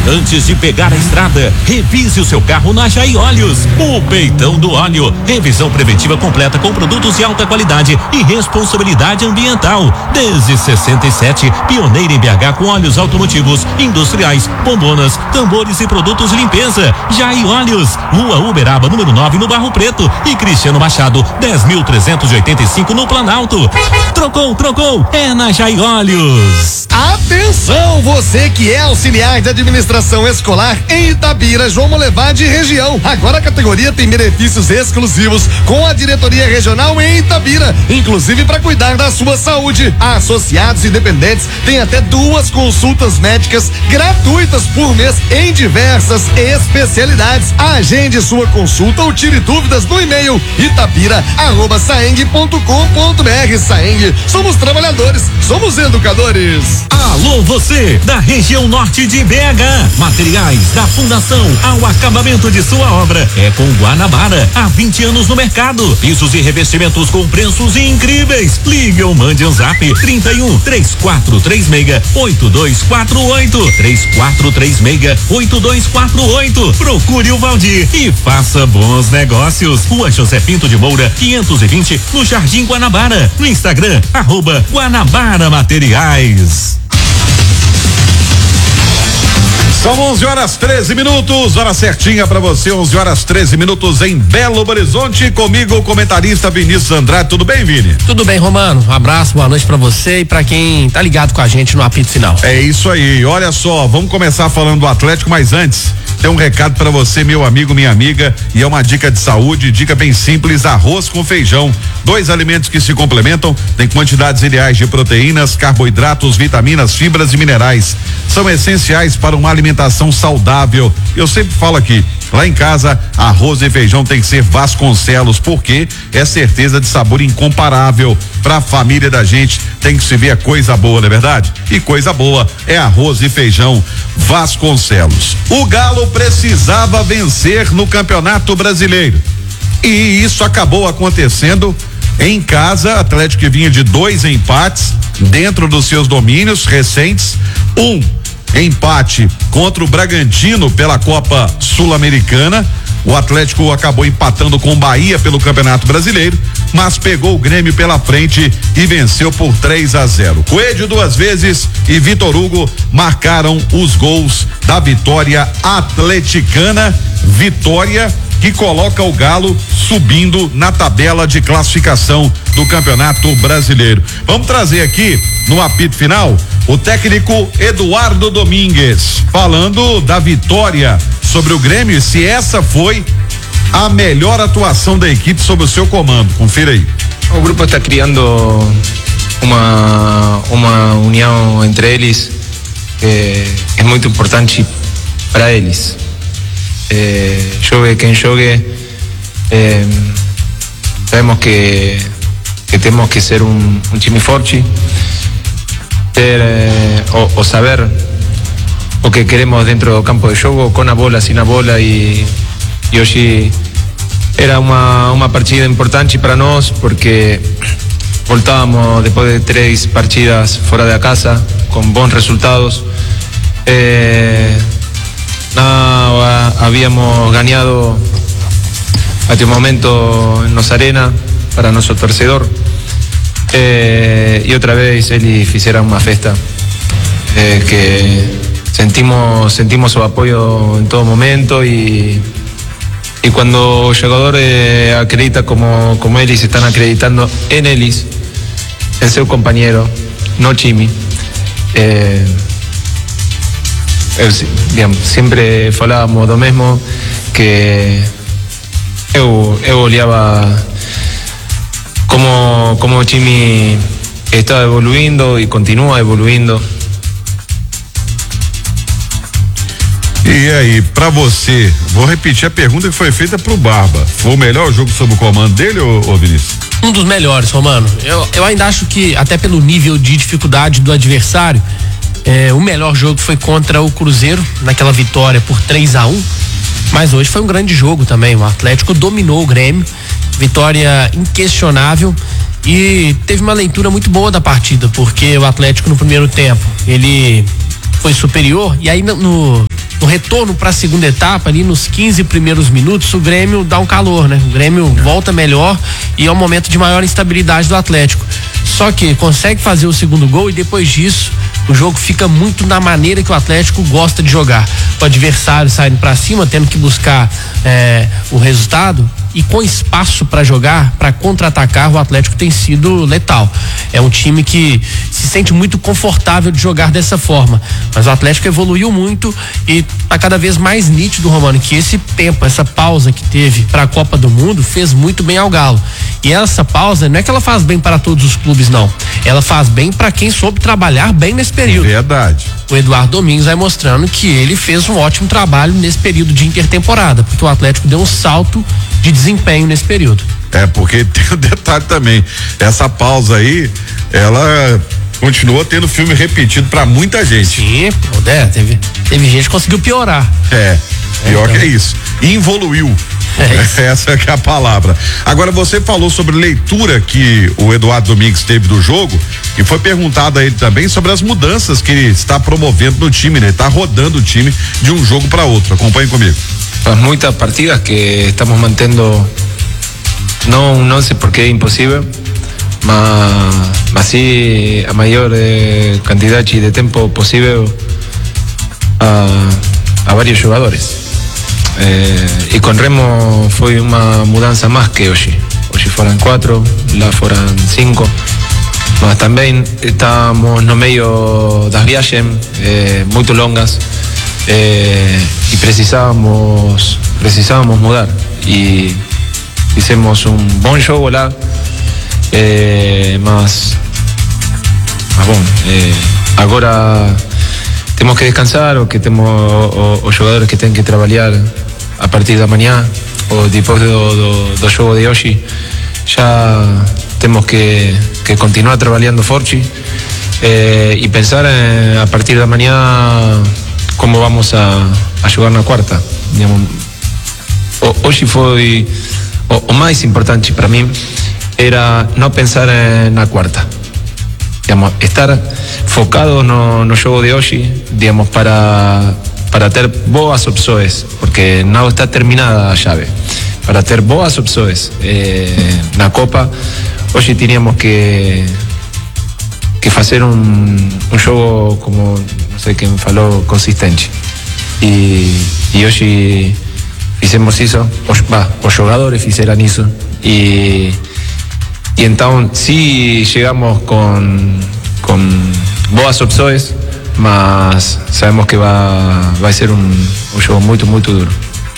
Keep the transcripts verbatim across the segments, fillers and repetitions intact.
Antes de pegar a estrada, revise o seu carro na Jai Óleos. O peitão do óleo. Revisão preventiva completa com produtos de alta qualidade e responsabilidade ambiental. Desde sessenta e sete, pioneira em B H com óleos automotivos, industriais, bombonas, tambores e produtos de limpeza. Jai Óleos, Rua Uberaba, número nove, no Barro Preto, e Cristiano Machado, dez mil trezentos e oitenta e cinco no Planalto. Trocou, trocou, é na Jai Óleos. Atenção, você que é auxiliar de administração escolar em Itabira, João Molevade e região. Agora a categoria tem benefícios exclusivos com a diretoria regional em Itabira, inclusive para cuidar da sua saúde. Associados e dependentes têm até duas consultas médicas gratuitas por mês em diversas especialidades. Agende sua consulta ou tire dúvidas no e-mail itapira arroba saeng ponto com ponto br. Saeng, somos trabalhadores, somos educadores. Alô, você da região norte de B H. Materiais da fundação ao acabamento de sua obra é com Guanabara. Há vinte anos no mercado. Pisos e revestimentos com preços incríveis. Ligue ou mande um zap trinta e um, três quatro três seis, oito dois quatro oito. três quatro três seis, oito dois quatro oito. Procure o Valdir e faça bons negócios. Rua José Pinto de Moura, quinhentos e vinte, no Jardim Guanabara. No Instagram, arroba Guanabara Materiais. São onze horas treze minutos, hora certinha pra você, onze horas treze minutos em Belo Horizonte, comigo o comentarista Vinícius Andrade. Tudo bem, Vini? Tudo bem, Romano. Um abraço, boa noite pra você e pra quem tá ligado com a gente no apito final. É isso aí, olha só, vamos começar falando do Atlético, mas antes tem um recado pra você, meu amigo, minha amiga, e é uma dica de saúde, dica bem simples: arroz com feijão. Dois alimentos que se complementam, tem quantidades ideais de proteínas, carboidratos, vitaminas, fibras e minerais. São essenciais para uma alimentação saudável. Eu sempre falo aqui, lá em casa, arroz e feijão tem que ser Vasconcelos, porque é certeza de sabor incomparável. Pra família da gente tem que se ver a coisa boa, não é verdade? E coisa boa é arroz e feijão Vasconcelos. O Galo precisava vencer no Campeonato Brasileiro, e isso acabou acontecendo em casa. Atlético que vinha de dois empates dentro dos seus domínios recentes, um empate contra o Bragantino pela Copa Sul-Americana. O Atlético acabou empatando com o Bahia pelo Campeonato Brasileiro, mas pegou o Grêmio pela frente e venceu por três a zero. Coelho duas vezes e Vitor Hugo marcaram os gols da vitória atleticana. Vitória que coloca o Galo subindo na tabela de classificação do Campeonato Brasileiro. Vamos trazer aqui no apito final o técnico Eduardo Domingues falando da vitória sobre o Grêmio, se essa foi a melhor atuação da equipe sob o seu comando. Confira aí. O grupo está criando uma uma união entre eles que é muito importante para eles. Eh, jogue quien jogue, eh, sabemos que, que tenemos que ser un, un time forte, ter, eh, o, o saber o que queremos dentro del campo de juego, con la bola, sin la bola, y, y hoy era una, una partida importante para nós, porque voltábamos después de tres partidas fuera de casa, con bons resultados. Eh, No, habíamos ganado hasta el momento en Nos Arena para nuestro torcedor, eh, y otra vez ellos hicieron una festa eh, que sentimos sentimos su apoyo en todo momento, y, y cuando el jugador eh, acredita como, como ellos están acreditando en ellos, en su compañero, no Chimi, eh, Eu, digamos, sempre falávamos do mesmo, que eu, eu olhava como, como o time está evoluindo e continua evoluindo. E aí, pra você, vou repetir a pergunta que foi feita pro Barba: foi o melhor jogo sob o comando dele, ô, ô Vinícius? Um dos melhores, Romano. Eu, eu ainda acho que, até pelo nível de dificuldade do adversário, É, o melhor jogo foi contra o Cruzeiro, naquela vitória por três a um, mas hoje foi um grande jogo também. O Atlético dominou o Grêmio, vitória inquestionável, e teve uma leitura muito boa da partida, porque o Atlético no primeiro tempo ele foi superior, e aí no, no no retorno para a segunda etapa, ali nos quinze primeiros minutos, o Grêmio dá um calor, né? O Grêmio volta melhor e é um momento de maior instabilidade do Atlético. Só que consegue fazer o segundo gol e depois disso o jogo fica muito na maneira que o Atlético gosta de jogar. O adversário saindo para cima, tendo que buscar é, o resultado, e com espaço para jogar, para contra-atacar, o Atlético tem sido letal. É um time que se sente muito confortável de jogar dessa forma. Mas o Atlético evoluiu muito e tá cada vez mais nítido, Romano, que esse tempo, essa pausa que teve para a Copa do Mundo fez muito bem ao Galo. E essa pausa não é que ela faz bem para todos os clubes, não. Ela faz bem para quem soube trabalhar bem nesse período. Verdade. O Eduardo Domingos vai mostrando que ele fez um ótimo trabalho nesse período de intertemporada, porque o Atlético deu um salto de desempenho nesse período. É, porque tem um detalhe também, essa pausa aí, ela continua tendo filme repetido pra muita gente. Sim, pô, é, teve, teve gente que conseguiu piorar. É, pior então. que é isso. Involuiu. É isso. Essa que é a palavra. Agora, você falou sobre leitura que o Eduardo Domingos teve do jogo e foi perguntado a ele também sobre as mudanças que ele está promovendo no time, né? Está rodando o time de um jogo para outro. Acompanhe comigo. Las muchas partidas que estamos mantendo, no, no sé por qué es imposible, mas, mas sí a mayor eh, cantidad de tiempo posible a, a varios jugadores. Eh, y con Remo fue una mudanza más que hoy. Hoy fueron cuatro, lá fueron cinco. Mas también estamos no medio das viagens eh, muy longas. Eh, y precisábamos precisábamos mudar y hicimos un buen show lá, eh, mas, mas bom, eh, agora temos que descansar, ou que temos os jogadores que têm que trabalhar a partir da manhã ou depois do, do, do jogo de hoje, já temos que, que continuar trabalhando forte eh, e pensar eh, a partir da manhã como vamos a, a jugar na quarta. Digamos, hoje foi o, o mais importante para mim era não pensar na quarta, digamos, estar focado no, no jogo de hoje, digamos, para para ter boas opções, porque não está terminada a chave, para ter boas opções eh, na Copa. Hoje teríamos que que fazer um, um jogo, como não sei quem falou, consistente. E, e hoje fizemos isso, os, bah, os jogadores fizeram isso. E, e então, se chegamos com, com boas opções, mas sabemos que vai, vai ser um, um jogo muito, muito duro.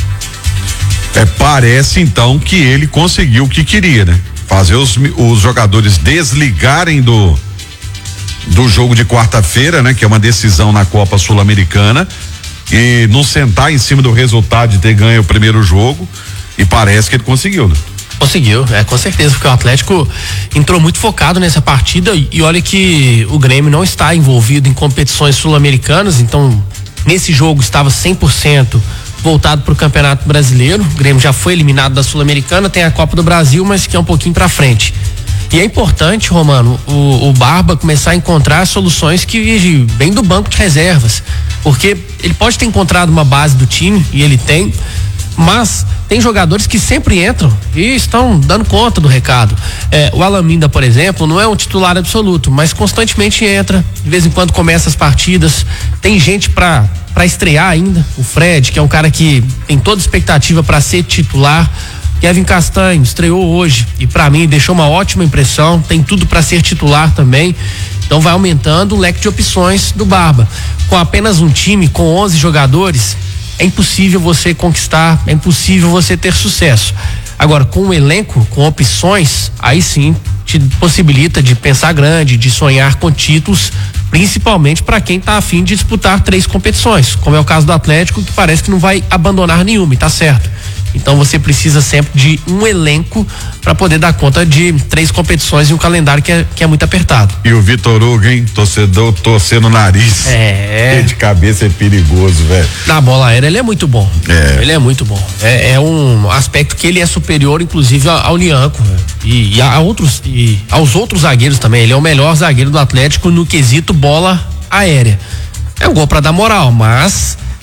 É, parece então que ele conseguiu o que queria, né? Fazer os, os jogadores desligarem do do jogo de quarta-feira, né? Que é uma decisão na Copa Sul-Americana, e não sentar em cima do resultado de ter ganho o primeiro jogo, e parece que ele conseguiu, né? Conseguiu, é, com certeza, porque o Atlético entrou muito focado nessa partida, e, e olha que o Grêmio não está envolvido em competições sul-americanas, então nesse jogo estava cem por cento voltado para o Campeonato Brasileiro. O Grêmio já foi eliminado da Sul-Americana, tem a Copa do Brasil, mas que é um pouquinho para frente. E é importante, Romano, o, o Barba começar a encontrar soluções que vêm do banco de reservas, porque ele pode ter encontrado uma base do time, e ele tem, mas tem jogadores que sempre entram e estão dando conta do recado. É, o Alaminda, por exemplo, não é um titular absoluto, mas constantemente entra, de vez em quando começa as partidas. Tem gente para para estrear ainda, o Fred, que é um cara que tem toda expectativa para ser titular. Kevin Castanho estreou hoje e para mim deixou uma ótima impressão, tem tudo para ser titular também. Então vai aumentando o leque de opções do Barba. Com apenas um time com onze jogadores, é impossível você conquistar, é impossível você ter sucesso. Agora, com um elenco, com opções, aí sim te possibilita de pensar grande, de sonhar com títulos, principalmente para quem está a fim de disputar três competições, como é o caso do Atlético, que parece que não vai abandonar nenhuma, e tá certo. Então você precisa sempre de um elenco para poder dar conta de três competições e um calendário que é, que é muito apertado. E o Vitor Hugo, hein? Torcedor torcendo o nariz. É. De cabeça é perigoso, velho. Na bola aérea ele é muito bom. É. Ele é muito bom. É, é um aspecto que ele é superior, inclusive, ao Nianco. E, e, a outros, e aos outros zagueiros também. Ele é o melhor zagueiro do Atlético no quesito bola aérea. É um gol para dar moral, mas. É, a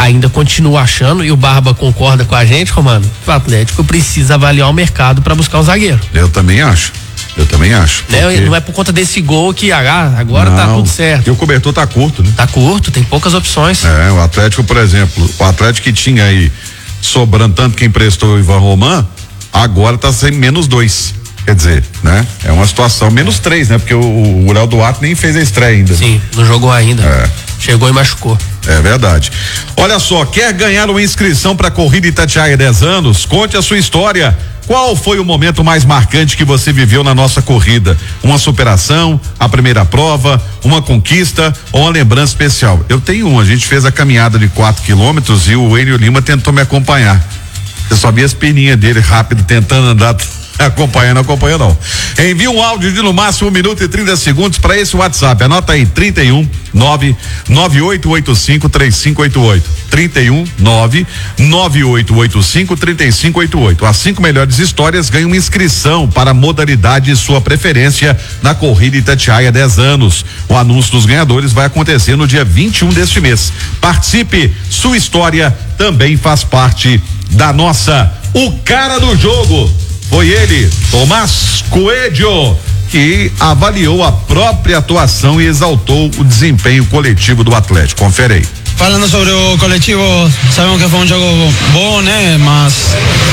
ainda continuo achando, e o Barba concorda com a gente, Romano, que o Atlético precisa avaliar o mercado para buscar um zagueiro. Eu também acho. Eu também acho. Né? Não é por conta desse gol que ah, agora não, tá tudo certo. E o cobertor tá curto, né? Tá curto, tem poucas opções. É, o Atlético, por exemplo, o Atlético que tinha aí sobrando tanto que emprestou o Ivan Roman, agora tá sem menos dois. Quer dizer, né? É uma situação, menos três, né? Porque o, o Uriel Duarte nem fez a estreia ainda. Sim, não jogou ainda. É. Chegou e machucou. É verdade. Olha só, quer ganhar uma inscrição para a Corrida Itatiaia dez anos? Conte a sua história. Qual foi o momento mais marcante que você viveu na nossa corrida? Uma superação, a primeira prova, uma conquista ou uma lembrança especial? Eu tenho uma, a gente fez a caminhada de quatro quilômetros e o Enio Lima tentou me acompanhar. Eu só vi as perninhas dele rápido tentando andar. Acompanhando, não acompanha não. Envie um áudio de no máximo um minuto e trinta segundos para esse WhatsApp. Anota aí, trinta e um, nove nove oito oito cinco, três cinco oito oito. trinta e um, nove nove oito oito cinco, três cinco oito oito. As cinco melhores histórias ganham uma inscrição para a modalidade de sua preferência na Corrida Itatiaia dez anos. O anúncio dos ganhadores vai acontecer no dia vinte e um deste mês. Participe, sua história também faz parte da nossa. O cara do jogo foi ele, Tomás Coelho, que avaliou a própria atuação e exaltou o desempenho coletivo do Atlético. Confere aí. Falando sobre o coletivo, sabemos que foi um jogo bom, né? Mas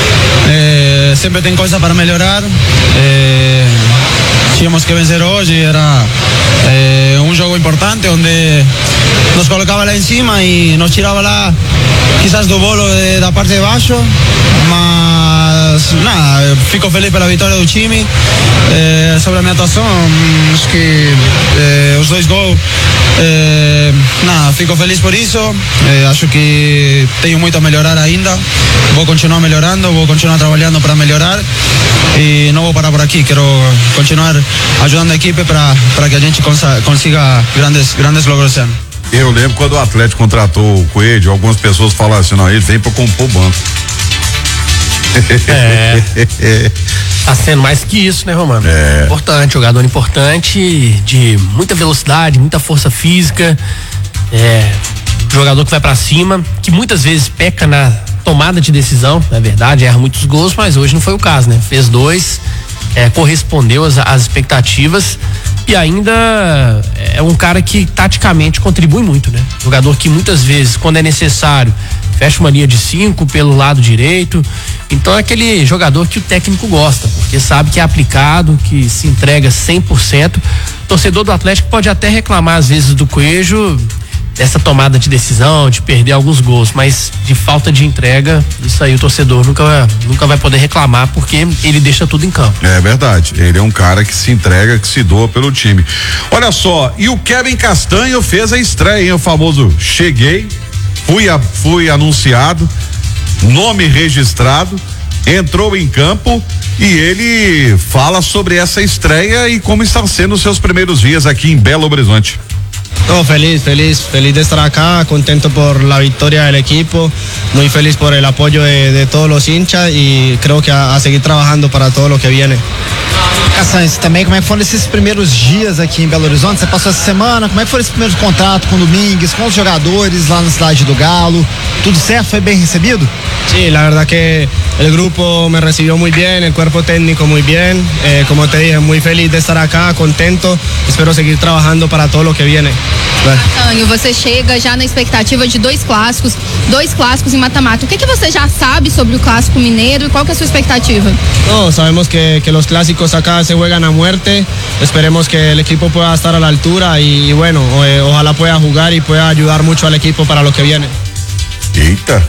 eh, sempre tem coisa para melhorar. Eh, tínhamos que vencer hoje, era eh, um jogo importante, onde nos colocava lá em cima e nos tirava lá, quizás do bolo de, da parte de baixo, mas nada, fico feliz pela vitória do time. Eh, sobre a minha atuação, acho que eh, os dois gols, eh, nada, fico feliz por isso. Eh, acho que tenho muito a melhorar ainda. Vou continuar melhorando, vou continuar trabalhando para melhorar e não vou parar por aqui. Quero continuar ajudando a equipe para para que a gente consiga, consiga grandes grandes logros. Eu lembro quando o Atlético contratou o Coelho, algumas pessoas falaram assim, não, ele vem para compor o banco. É. Tá sendo mais que isso, né, Romano? É. Importante, jogador importante, de muita velocidade, muita força física. É. Jogador que vai pra cima, que muitas vezes peca na tomada de decisão, na verdade, erra muitos gols, mas hoje não foi o caso, né? Fez dois, é, correspondeu às, às expectativas e ainda é um cara que taticamente contribui muito, né? Jogador que muitas vezes, quando é necessário, fecha uma linha de cinco pelo lado direito. Então é aquele jogador que o técnico gosta, porque sabe que é aplicado, que se entrega cem por cento. O torcedor do Atlético pode até reclamar às vezes do Coelho, dessa tomada de decisão, de perder alguns gols, mas de falta de entrega, isso aí o torcedor nunca, nunca vai poder reclamar, porque ele deixa tudo em campo. É verdade, ele é um cara que se entrega, que se doa pelo time. Olha só, e o Kevin Castanho fez a estreia, hein? O famoso cheguei, fui, a, fui anunciado, nome registrado, entrou em campo e ele fala sobre essa estreia e como estão sendo os seus primeiros dias aqui em Belo Horizonte. No, feliz, feliz, feliz de estar acá, contento por la victoria del equipo, muy feliz por el apoyo de, de todos los hinchas y creo que a, a seguir trabajando para todo lo que viene. Castanhos, também, como é que foram esses primeiros dias aqui em Belo Horizonte? Você passou essa semana, como é que foram esses primeiros contatos com o Domingues, com os jogadores lá na cidade do Galo? Tudo certo? Foi bem recebido? Sí, la verdad que el grupo me recibió muy bien, el cuerpo técnico muy bien, eh, como te dije, muy feliz de estar acá, contento, espero seguir trabajando para todo lo que viene. Castanho, você chega já na expectativa de dois clássicos, dois clássicos em mata-mata. O que que você já sabe sobre o clássico mineiro e qual que é a sua expectativa? No, sabemos que, que los clásicos acá se juegan a muerte, esperemos que el equipo pueda estar a la altura y, y bueno, eh, ojalá pueda jugar y pueda ayudar mucho al equipo para lo que viene. Eita,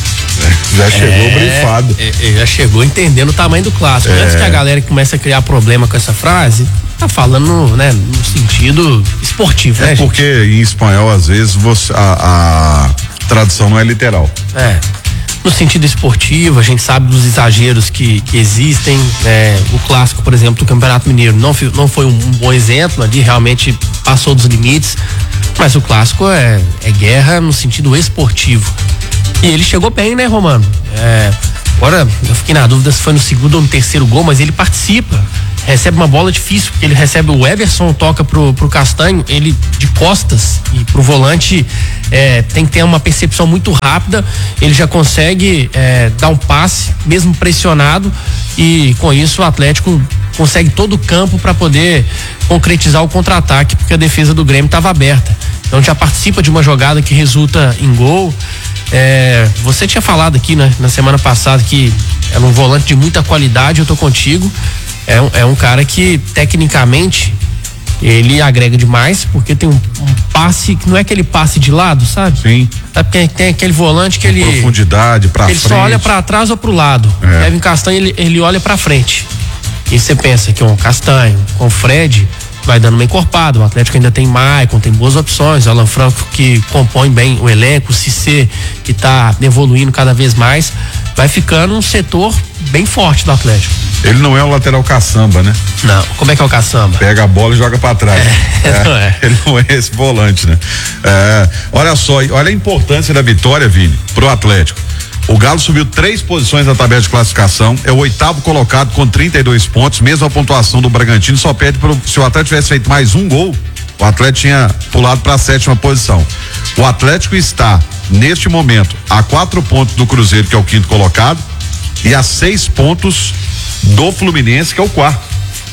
já chegou é, brifado. É, já chegou entendendo o tamanho do clássico. É. Antes que a galera comece a criar problema com essa frase, tá falando, né, no sentido esportivo, é né? É porque gente? Em espanhol, às vezes, você, a, a tradução não é literal. É. No sentido esportivo, a gente sabe dos exageros que, que existem. É, o clássico, por exemplo, do Campeonato Mineiro não, não foi um, um bom exemplo, ali realmente passou dos limites. Mas o clássico é, é guerra no sentido esportivo. E ele chegou bem, né, Romano? É, agora, eu fiquei na dúvida se foi no segundo ou no terceiro gol, mas ele participa. recebe uma bola difícil, porque ele recebe o Everson, toca pro, pro Castanho, ele de costas, e pro volante é, tem que ter uma percepção muito rápida, ele já consegue é, dar um passe, mesmo pressionado, e com isso o Atlético consegue todo o campo para poder concretizar o contra-ataque, porque a defesa do Grêmio estava aberta. Então já participa de uma jogada que resulta em gol. É, você tinha falado aqui, né, na semana passada que era um volante de muita qualidade, eu tô contigo. É um, é um cara que tecnicamente ele agrega demais, porque tem um, um passe que não é aquele passe de lado, sabe? Sim. Sabe, tem, tem aquele volante que ele profundidade pra ele frente. Ele só olha para trás ou pro lado. É. Kevin Castanho ele, ele olha para frente. E você pensa que um Castanho com o Fred vai dando uma encorpada, o Atlético ainda tem Maicon, tem boas opções, o Alan Franco que compõe bem o elenco, o Cissé que tá evoluindo cada vez mais, vai ficando um setor bem forte do Atlético. Ele não é o lateral caçamba, né? Não, como é que é o caçamba? Pega a bola e joga pra trás. É, é, não é. Ele não é esse volante, né? É, olha só, olha a importância da vitória, Vini, pro Atlético. O Galo subiu três posições na tabela de classificação, é o oitavo colocado com trinta e dois pontos, mesmo a pontuação do Bragantino, só perde pro, se o Atlético tivesse feito mais um gol, o Atlético tinha pulado para a sétima posição. O Atlético está, neste momento, a quatro pontos do Cruzeiro, que é o quinto colocado, e a seis pontos do Fluminense, que é o quarto.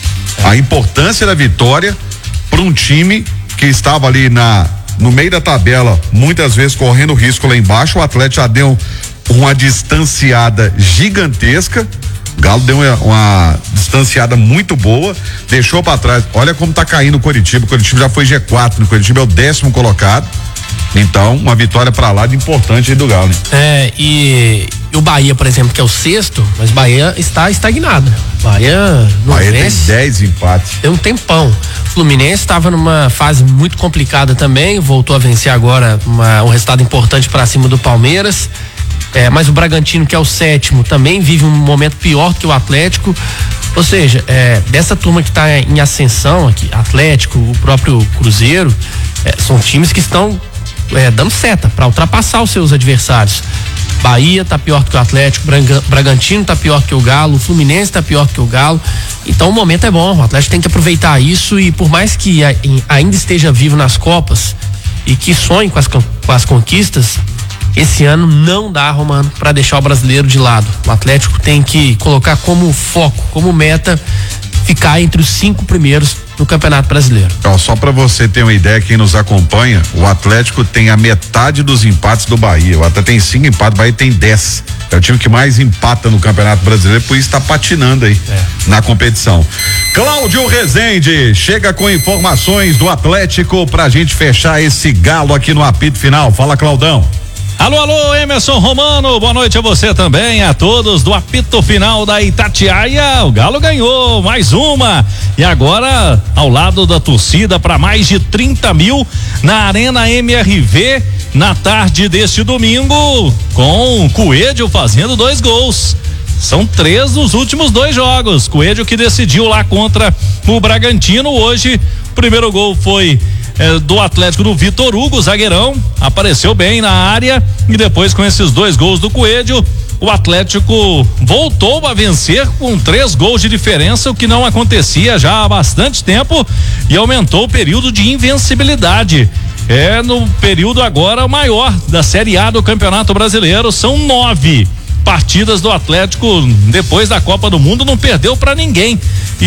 A importância da vitória para um time que estava ali na no meio da tabela, muitas vezes correndo risco lá embaixo. O Atlético já deu uma distanciada gigantesca. O Galo deu uma, uma distanciada muito boa, deixou para trás. Olha como tá caindo o Coritiba. O Coritiba já foi G quatro, o Coritiba é o décimo colocado. Então, uma vitória para lá de importante aí do Galo, né? É, e, e o Bahia, por exemplo, que é o sexto, mas o Bahia está estagnado. Bahia não Bahia vence, tem dez empates. Tem um tempão. O Fluminense estava numa fase muito complicada também, voltou a vencer agora uma, um resultado importante para cima do Palmeiras. É, mas o Bragantino, que é o sétimo, também vive um momento pior que o Atlético. Ou seja, é, dessa turma que está em ascensão aqui, Atlético, o próprio Cruzeiro, é, são times que estão é, dando seta para ultrapassar os seus adversários. Bahia tá pior que o Atlético, Braga, Bragantino tá pior que o Galo, o Fluminense tá pior que o Galo. Então o momento é bom, o Atlético tem que aproveitar isso, e por mais que a, em, ainda esteja vivo nas Copas e que sonhe com as, com as conquistas, esse ano não dá, Romano, para deixar o brasileiro de lado. O Atlético tem que colocar como foco, como meta, ficar entre os cinco primeiros no Campeonato Brasileiro. Então, só para você ter uma ideia, quem nos acompanha, o Atlético tem a metade dos empates do Bahia. O Atlético tem cinco empates, o Bahia tem dez. É o time que mais empata no Campeonato Brasileiro, por isso está patinando aí é. na competição. Cláudio Rezende chega com informações do Atlético pra gente fechar esse galo aqui no apito final. Fala, Claudão. Alô, alô, Emerson Romano, boa noite a você também, a todos do apito final da Itatiaia. O Galo ganhou mais uma e agora ao lado da torcida para mais de trinta mil na Arena M R V na tarde deste domingo, com o Coelho fazendo dois gols. São três nos últimos dois jogos. Coelho que decidiu lá contra o Bragantino hoje. O primeiro gol foi É, do Atlético, do Vitor Hugo, zagueirão, apareceu bem na área, e depois com esses dois gols do Coelho, o Atlético voltou a vencer com três gols de diferença, o que não acontecia já há bastante tempo, e aumentou o período de invencibilidade. É no período agora maior da Série A do Campeonato Brasileiro, são nove partidas do Atlético depois da Copa do Mundo, não perdeu para ninguém,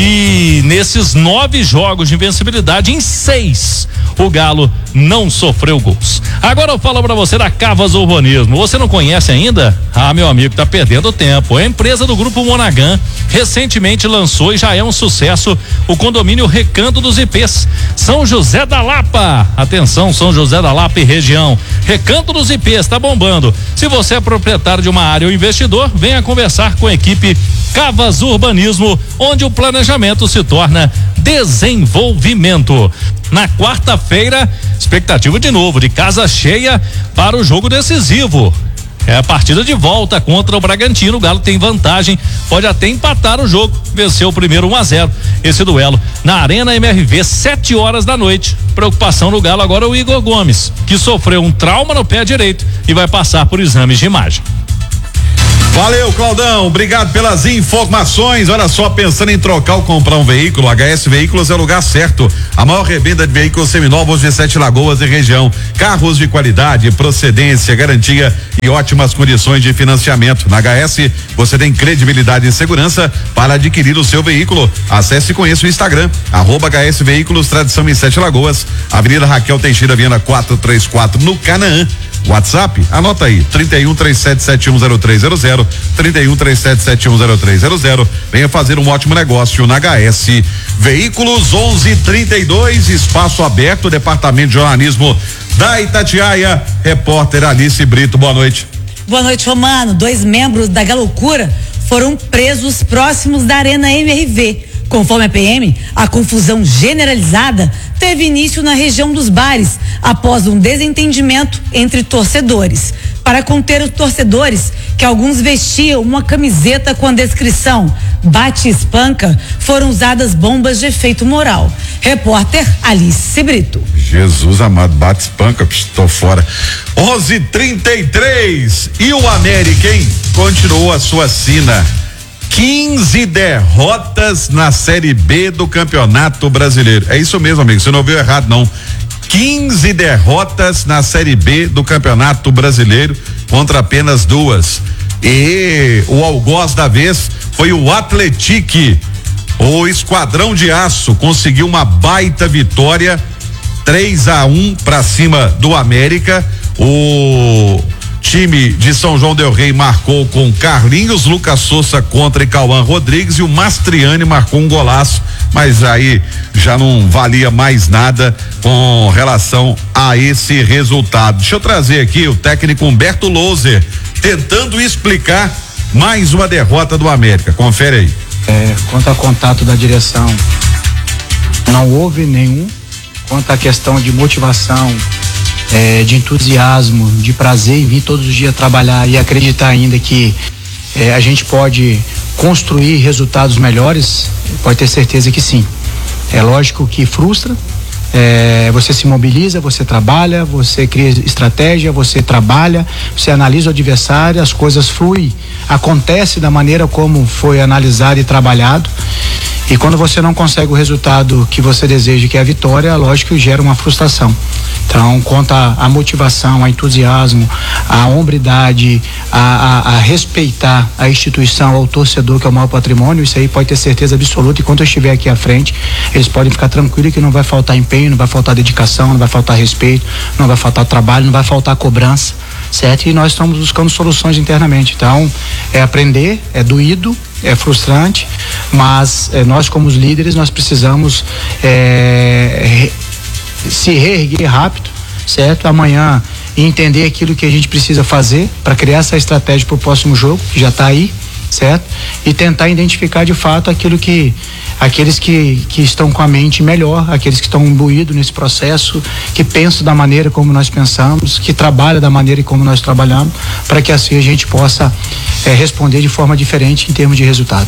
e nesses nove jogos de invencibilidade, em seis o Galo não sofreu gols. Agora eu falo para você da Cavas Urbanismo. Você não conhece ainda? Ah, meu amigo, tá perdendo tempo. É a empresa do Grupo Monaghan, recentemente lançou e já é um sucesso o condomínio Recanto dos I Pês, São José da Lapa. Atenção, São José da Lapa e região. Recanto dos I Pês tá bombando. Se você é proprietário de uma área ou investidor, venha conversar com a equipe Cavas Urbanismo, onde o planejamento se torna desenvolvimento. Na quarta-feira, expectativa de novo de casa cheia para o jogo decisivo. É a partida de volta contra o Bragantino. O Galo tem vantagem, pode até empatar o jogo. Venceu o primeiro um a zero. Esse duelo na Arena M R V, sete horas da noite. Preocupação no Galo agora é o Igor Gomes, que sofreu um trauma no pé direito e vai passar por exames de imagem. Valeu, Claudão, obrigado pelas informações. Olha só, pensando em trocar ou comprar um veículo, H S Veículos é o lugar certo. A maior revenda de veículos seminovos de Sete Lagoas e região. Carros de qualidade, procedência, garantia e ótimas condições de financiamento. Na H S você tem credibilidade e segurança para adquirir o seu veículo. Acesse e conheça o Instagram, arroba H S Veículos, tradição em Sete Lagoas, Avenida Raquel Teixeira Viana quatrocentos e trinta e quatro, no Canaã. WhatsApp, anota aí, trinta e um, trinta e sete, setenta e um, zero três zero zero, trinta e um, trinta e sete, setenta e um, zero três zero zero. Venha fazer um ótimo negócio na H S Veículos. Onze e trinta e dois, espaço aberto, Departamento de Jornalismo da Itatiaia. Repórter Alice Brito, boa noite. Boa noite, Romano. Dois membros da Galoucura foram presos próximos da Arena M R V. Conforme a P M, a confusão generalizada teve início na região dos bares, após um desentendimento entre torcedores. Para conter os torcedores, que alguns vestiam uma camiseta com a descrição "bate e espanca", foram usadas bombas de efeito moral. Repórter Alice Brito. Jesus amado, bate espanca, estou fora. onze e trinta e três, e o América, hein? Continuou a sua sina. quinze derrotas na Série B do Campeonato Brasileiro. É isso mesmo, amigo, você não ouviu errado, não. quinze derrotas na Série B do Campeonato Brasileiro contra apenas duas. E o algoz da vez foi o Atlético. O Esquadrão de Aço conseguiu uma baita vitória, três a um para cima do América. O time de São João del Rei marcou com Carlinhos, Lucas Souza contra Cauã Rodrigues, e o Mastriani marcou um golaço, mas aí já não valia mais nada com relação a esse resultado. Deixa eu trazer aqui o técnico Humberto Louser tentando explicar mais uma derrota do América. Confere aí. É, quanto ao contato da direção, não houve nenhum. Quanto à questão de motivação, É, de entusiasmo, de prazer em vir todos os dias trabalhar e acreditar ainda que é, a gente pode construir resultados melhores, pode ter certeza que sim. É lógico que frustra, é, você se mobiliza, você trabalha, você cria estratégia, você trabalha, você analisa o adversário, as coisas fluem, acontece da maneira como foi analisado e trabalhado. E quando você não consegue o resultado que você deseja, que é a vitória, lógico que gera uma frustração. Então, quanto à motivação, ao entusiasmo, à hombridade, a, a, a respeitar a instituição, ao torcedor, que é o maior patrimônio, isso aí pode ter certeza absoluta. E quando eu estiver aqui à frente, eles podem ficar tranquilos que não vai faltar empenho, não vai faltar dedicação, não vai faltar respeito, não vai faltar trabalho, não vai faltar cobrança, certo? E nós estamos buscando soluções internamente. Então, é aprender, é doído, é frustrante, mas é, nós como os líderes, nós precisamos é, se reerguer rápido, certo? Amanhã entender aquilo que a gente precisa fazer para criar essa estratégia para o próximo jogo, que já está aí, certo? E tentar identificar de fato aquilo que aqueles que, que estão com a mente melhor, aqueles que estão imbuídos nesse processo, que pensam da maneira como nós pensamos, que trabalham da maneira como nós trabalhamos, para que assim a gente possa é, responder de forma diferente em termos de resultado.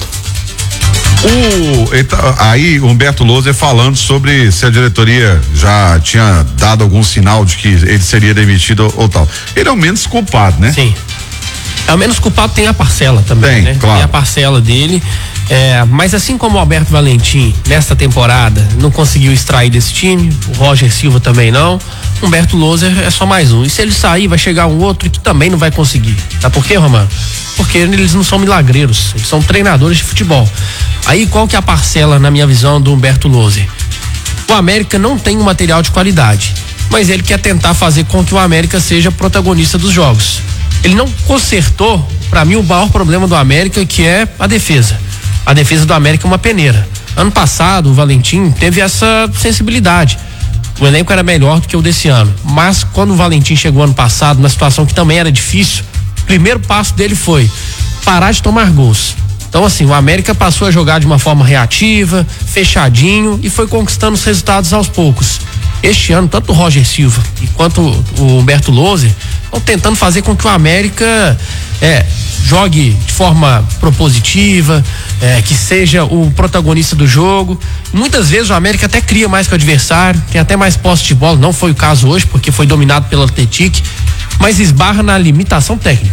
O, aí Humberto Louser falando sobre se a diretoria já tinha dado algum sinal de que ele seria demitido ou, ou tal. Ele é o menos culpado, né? Sim. É o menos culpado, tem a parcela também, tem, né? Claro. Tem a parcela dele. É, mas assim como o Alberto Valentim, nesta temporada, não conseguiu extrair desse time, o Roger Silva também não, Humberto Louser é só mais um. E se ele sair, vai chegar um outro que também não vai conseguir. Sabe por quê, Romano? Porque eles não são milagreiros, eles são treinadores de futebol. Aí qual que é a parcela, na minha visão, do Humberto Louser? O América não tem um material de qualidade, mas ele quer tentar fazer com que o América seja protagonista dos jogos. Ele não consertou, para mim, o maior problema do América, que é a defesa. A defesa do América é uma peneira. Ano passado, o Valentim teve essa sensibilidade. O elenco era melhor do que o desse ano. Mas quando o Valentim chegou ano passado, numa situação que também era difícil, o primeiro passo dele foi parar de tomar gols. Então, assim, o América passou a jogar de uma forma reativa, fechadinho, e foi conquistando os resultados aos poucos. Este ano, tanto o Roger Silva quanto o Humberto Louser estão tentando fazer com que o América é, jogue de forma propositiva, é, que seja o protagonista do jogo. Muitas vezes o América até cria mais que o adversário, tem até mais posse de bola, não foi o caso hoje, porque foi dominado pelo Atlético, mas esbarra na limitação técnica.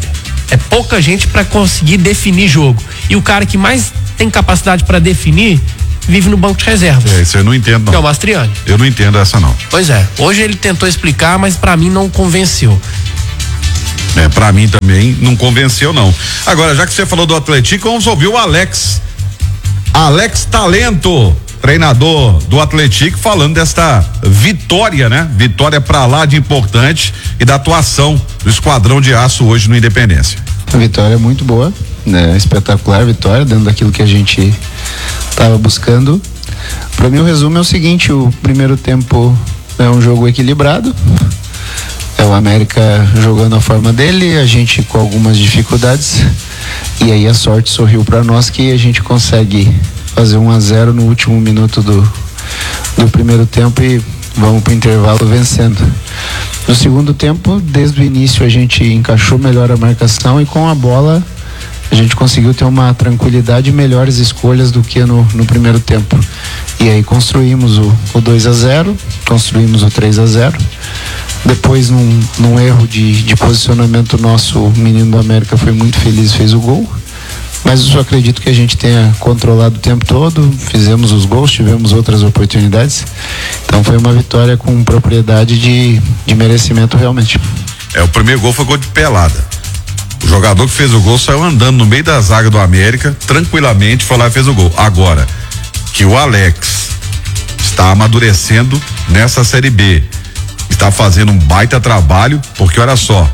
É pouca gente para conseguir definir jogo. E o cara que mais tem capacidade para definir vive no banco de reservas. É, isso eu não entendo, não. Que é o Mastriani. Eu não entendo essa, não. Pois é. Hoje ele tentou explicar, mas para mim não convenceu. É, pra mim também não convenceu, não. Agora, já que você falou do Atlético, vamos ouvir o Alex. Alex Talento, treinador do Atlético, falando desta vitória, né? Vitória pra lá de importante e da atuação do Esquadrão de Aço hoje no Independência. A vitória é muito boa, né? Espetacular vitória, dentro daquilo que a gente estava buscando. Para mim o resumo é o seguinte: o primeiro tempo é um jogo equilibrado, é o América jogando a forma dele, a gente com algumas dificuldades, e aí a sorte sorriu para nós que a gente consegue fazer um a zero no último minuto do, do primeiro tempo e vamos para o intervalo vencendo. No segundo tempo, desde o início a gente encaixou melhor a marcação e com a bola a gente conseguiu ter uma tranquilidade e melhores escolhas do que no, no primeiro tempo. E aí construímos o, o dois a zero, construímos o três a zero. Depois, num, num erro de, de posicionamento nosso, o menino do América foi muito feliz, fez o gol. Mas eu só acredito que a gente tenha controlado o tempo todo, fizemos os gols, tivemos outras oportunidades. Então foi uma vitória com propriedade de, de merecimento realmente. É, o primeiro gol foi gol de pelada. O jogador que fez o gol saiu andando no meio da zaga do América, tranquilamente, foi lá e fez o gol. Agora, que o Alex está amadurecendo nessa Série B, está fazendo um baita trabalho, porque olha só,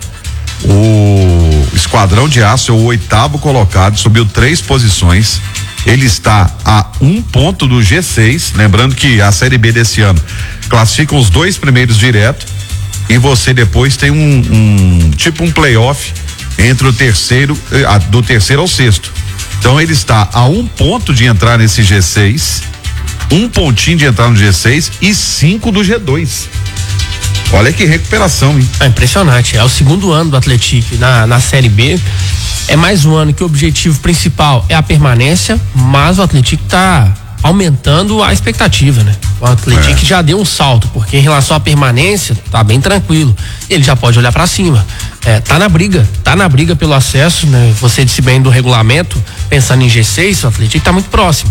o Esquadrão de Aço é o oitavo colocado, subiu três posições, ele está a um ponto do G seis, lembrando que a Série B desse ano classificam os dois primeiros direto, e você depois tem um, um tipo um playoff entre o terceiro, do terceiro ao sexto. Então ele está a um ponto de entrar nesse G seis, um pontinho de entrar no G seis e cinco do G dois. Olha que recuperação, hein? É impressionante. É o segundo ano do Atlético na, na Série B. É mais um ano que o objetivo principal é a permanência, mas o Atlético está aumentando a expectativa, né? O Atlético é. já deu um salto, porque em relação à permanência, tá bem tranquilo. Ele já pode olhar para cima. É, tá na briga, tá na briga pelo acesso, né? Você disse bem do regulamento, pensando em G seis, o Atlético tá muito próximo.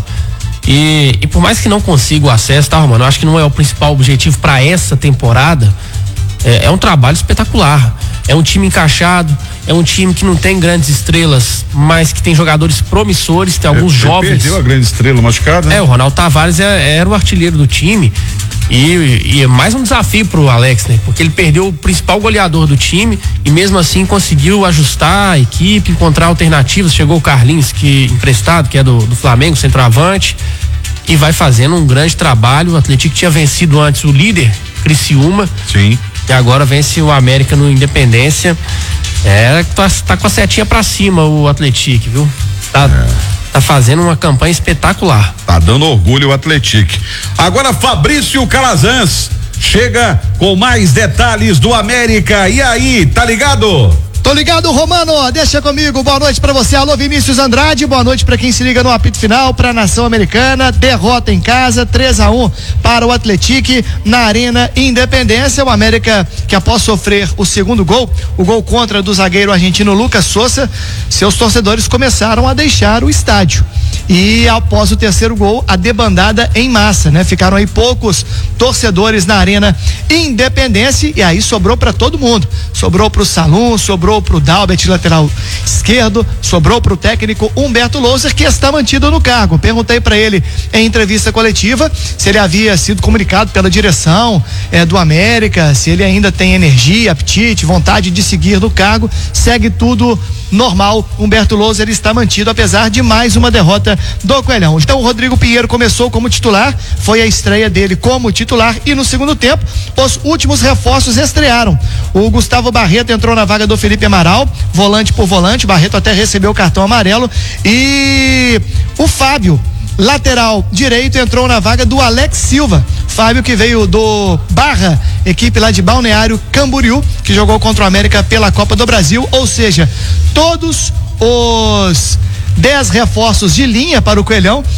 E, e por mais que não consiga o acesso, tá, Romano? Eu acho que não é o principal objetivo para essa temporada. É, é um trabalho espetacular. É um time encaixado, é um time que não tem grandes estrelas, mas que tem jogadores promissores, tem alguns Ele jovens. Perdeu a grande estrela machucada, né? É, o Ronaldo Tavares é, era o artilheiro do time. E, e é mais um desafio pro Alex, né? Porque ele perdeu o principal goleador do time e mesmo assim conseguiu ajustar a equipe, encontrar alternativas. Chegou o Carlinhos, que emprestado, que é do, do Flamengo, centroavante, e vai fazendo um grande trabalho. O Atlético tinha vencido antes o líder, Criciúma. Sim. E agora vence o América no Independência. É, tá, tá com a setinha pra cima o Atlético, viu? Tá, é. tá fazendo uma campanha espetacular. Tá dando orgulho o Atlético. Agora Fabrício Calazans chega com mais detalhes do América. E aí, tá ligado? Tô ligado, Romano, deixa comigo, boa noite pra você, alô Vinícius Andrade, boa noite pra quem se liga no apito final, pra Nação Americana, derrota em casa, três a um para o Atlético na Arena Independência, o América que após sofrer o segundo gol, o gol contra do zagueiro argentino Lucas Souza, seus torcedores começaram a deixar o estádio. E após o terceiro gol, a debandada em massa, né? Ficaram aí poucos torcedores na Arena Independência e aí sobrou pra todo mundo, sobrou pro Salum, sobrou pro Dalbert, lateral esquerdo, sobrou pro técnico Humberto Louser, que está mantido no cargo. Perguntei para ele em entrevista coletiva se ele havia sido comunicado pela direção eh, do América, se ele ainda tem energia, apetite, vontade de seguir no cargo. Segue tudo normal. Humberto Louser está mantido apesar de mais uma derrota do Coelhão. Então o Rodrigo Pinheiro começou como titular, foi a estreia dele como titular e no segundo tempo os últimos reforços estrearam. O Gustavo Barreto entrou na vaga do Felipe Amaral, volante por volante, Barreto até recebeu o cartão amarelo, e o Fábio, lateral direito, entrou na vaga do Alex Silva. Fábio, que veio do Barra, equipe lá de Balneário Camboriú, que jogou contra o América pela Copa do Brasil, ou seja, todos os dez reforços de linha para o Coelhão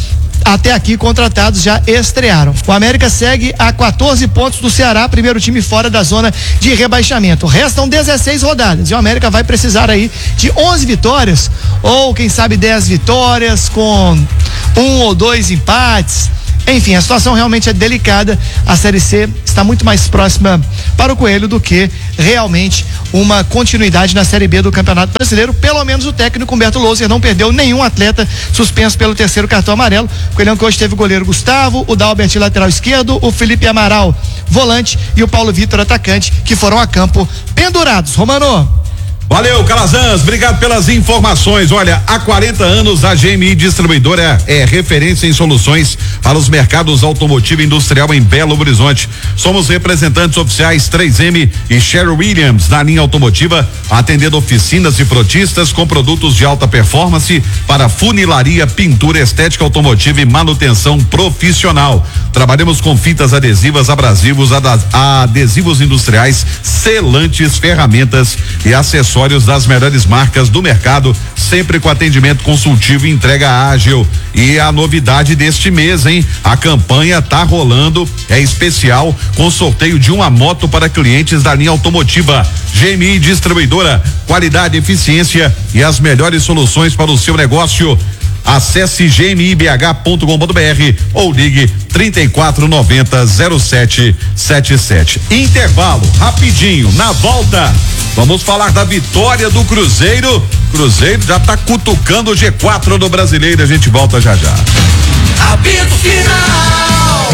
até aqui contratados já estrearam. O América segue a quatorze pontos do Ceará, primeiro time fora da zona de rebaixamento. Restam dezesseis rodadas e o América vai precisar aí de onze vitórias ou quem sabe dez vitórias com um ou dois empates. Enfim, a situação realmente é delicada. A Série C está muito mais próxima para o Coelho do que realmente uma continuidade na Série B do Campeonato Brasileiro. Pelo menos o técnico Humberto Louser não perdeu nenhum atleta suspenso pelo terceiro cartão amarelo. O Coelhão que hoje teve o goleiro Gustavo, o Dalbert lateral esquerdo, o Felipe Amaral volante e o Paulo Vitor atacante, que foram a campo pendurados. Romano. Valeu, Calazans, obrigado pelas informações. Olha, há quarenta anos a G M I Distribuidora é referência em soluções para os mercados automotivo e industrial em Belo Horizonte. Somos representantes oficiais três M e Sherry Williams na linha automotiva, atendendo oficinas e frotistas com produtos de alta performance para funilaria, pintura, estética automotiva e manutenção profissional. Trabalhamos com fitas adesivas, abrasivos, adesivos industriais, selantes, ferramentas e acessórios das melhores marcas do mercado, sempre com atendimento consultivo e entrega ágil. E a novidade deste mês, hein? A campanha tá rolando, é especial, com sorteio de uma moto para clientes da linha automotiva. G M I Distribuidora, qualidade, eficiência e as melhores soluções para o seu negócio. Acesse g m i b h ponto com ponto b r ou ligue trinta e quatro noventa zero sete setenta e sete. Intervalo, rapidinho, na volta vamos falar da vitória do Cruzeiro. Cruzeiro já tá cutucando o G quatro do Brasileiro, a gente volta já já. Apito final.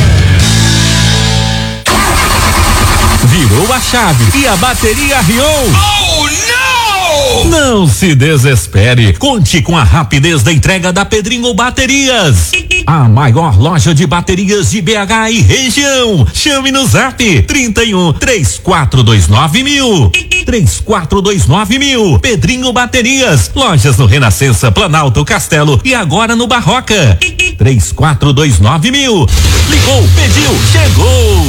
Virou a chave e a bateria arriou. Oh, não! Não se desespere. Conte com a rapidez da entrega da Pedrinho Baterias. A maior loja de baterias de B H e região. Chame no Zap trinta e um, três quatro dois nove mil. três quatro dois nove mil. Pedrinho Baterias. Lojas no Renascença, Planalto, Castelo e agora no Barroca. três quatro dois nove mil. Ligou, pediu, chegou.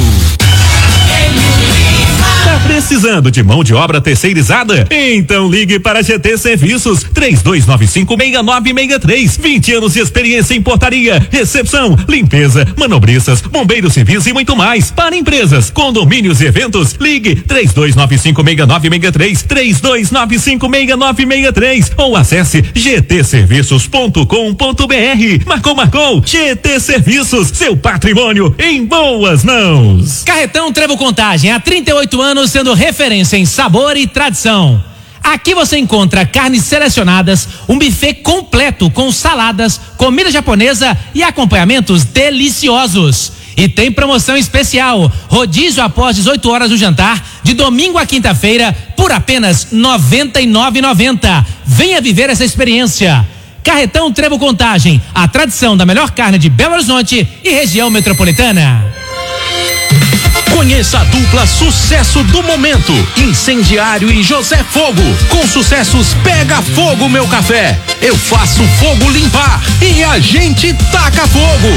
Tá precisando de mão de obra terceirizada? Então ligue para G T Serviços três dois nove cinco, seis nove seis três. vinte anos de experiência em portaria, recepção, limpeza, manobristas, bombeiros civis e muito mais. Para empresas, condomínios e eventos, ligue três dois nove cinco, seis nove seis três, três dois nove cinco, seis nove seis três ou acesse g t serviços ponto com ponto b r. Marcou, marcou. G T Serviços, seu patrimônio em boas mãos. Carretão Trevo Contagem, há trinta e oito anos sendo referência em sabor e tradição. Aqui você encontra carnes selecionadas, um buffet completo com saladas, comida japonesa e acompanhamentos deliciosos. E tem promoção especial, rodízio após dezoito horas do jantar, de domingo a quinta-feira, por apenas noventa e nove reais e noventa centavos. Venha viver essa experiência. Carretão Trevo Contagem, a tradição da melhor carne de Belo Horizonte e região metropolitana. Conheça a dupla sucesso do momento, Incendiário e José Fogo, com sucessos Pega Fogo Meu Café, Eu Faço Fogo Limpar e A Gente Taca Fogo.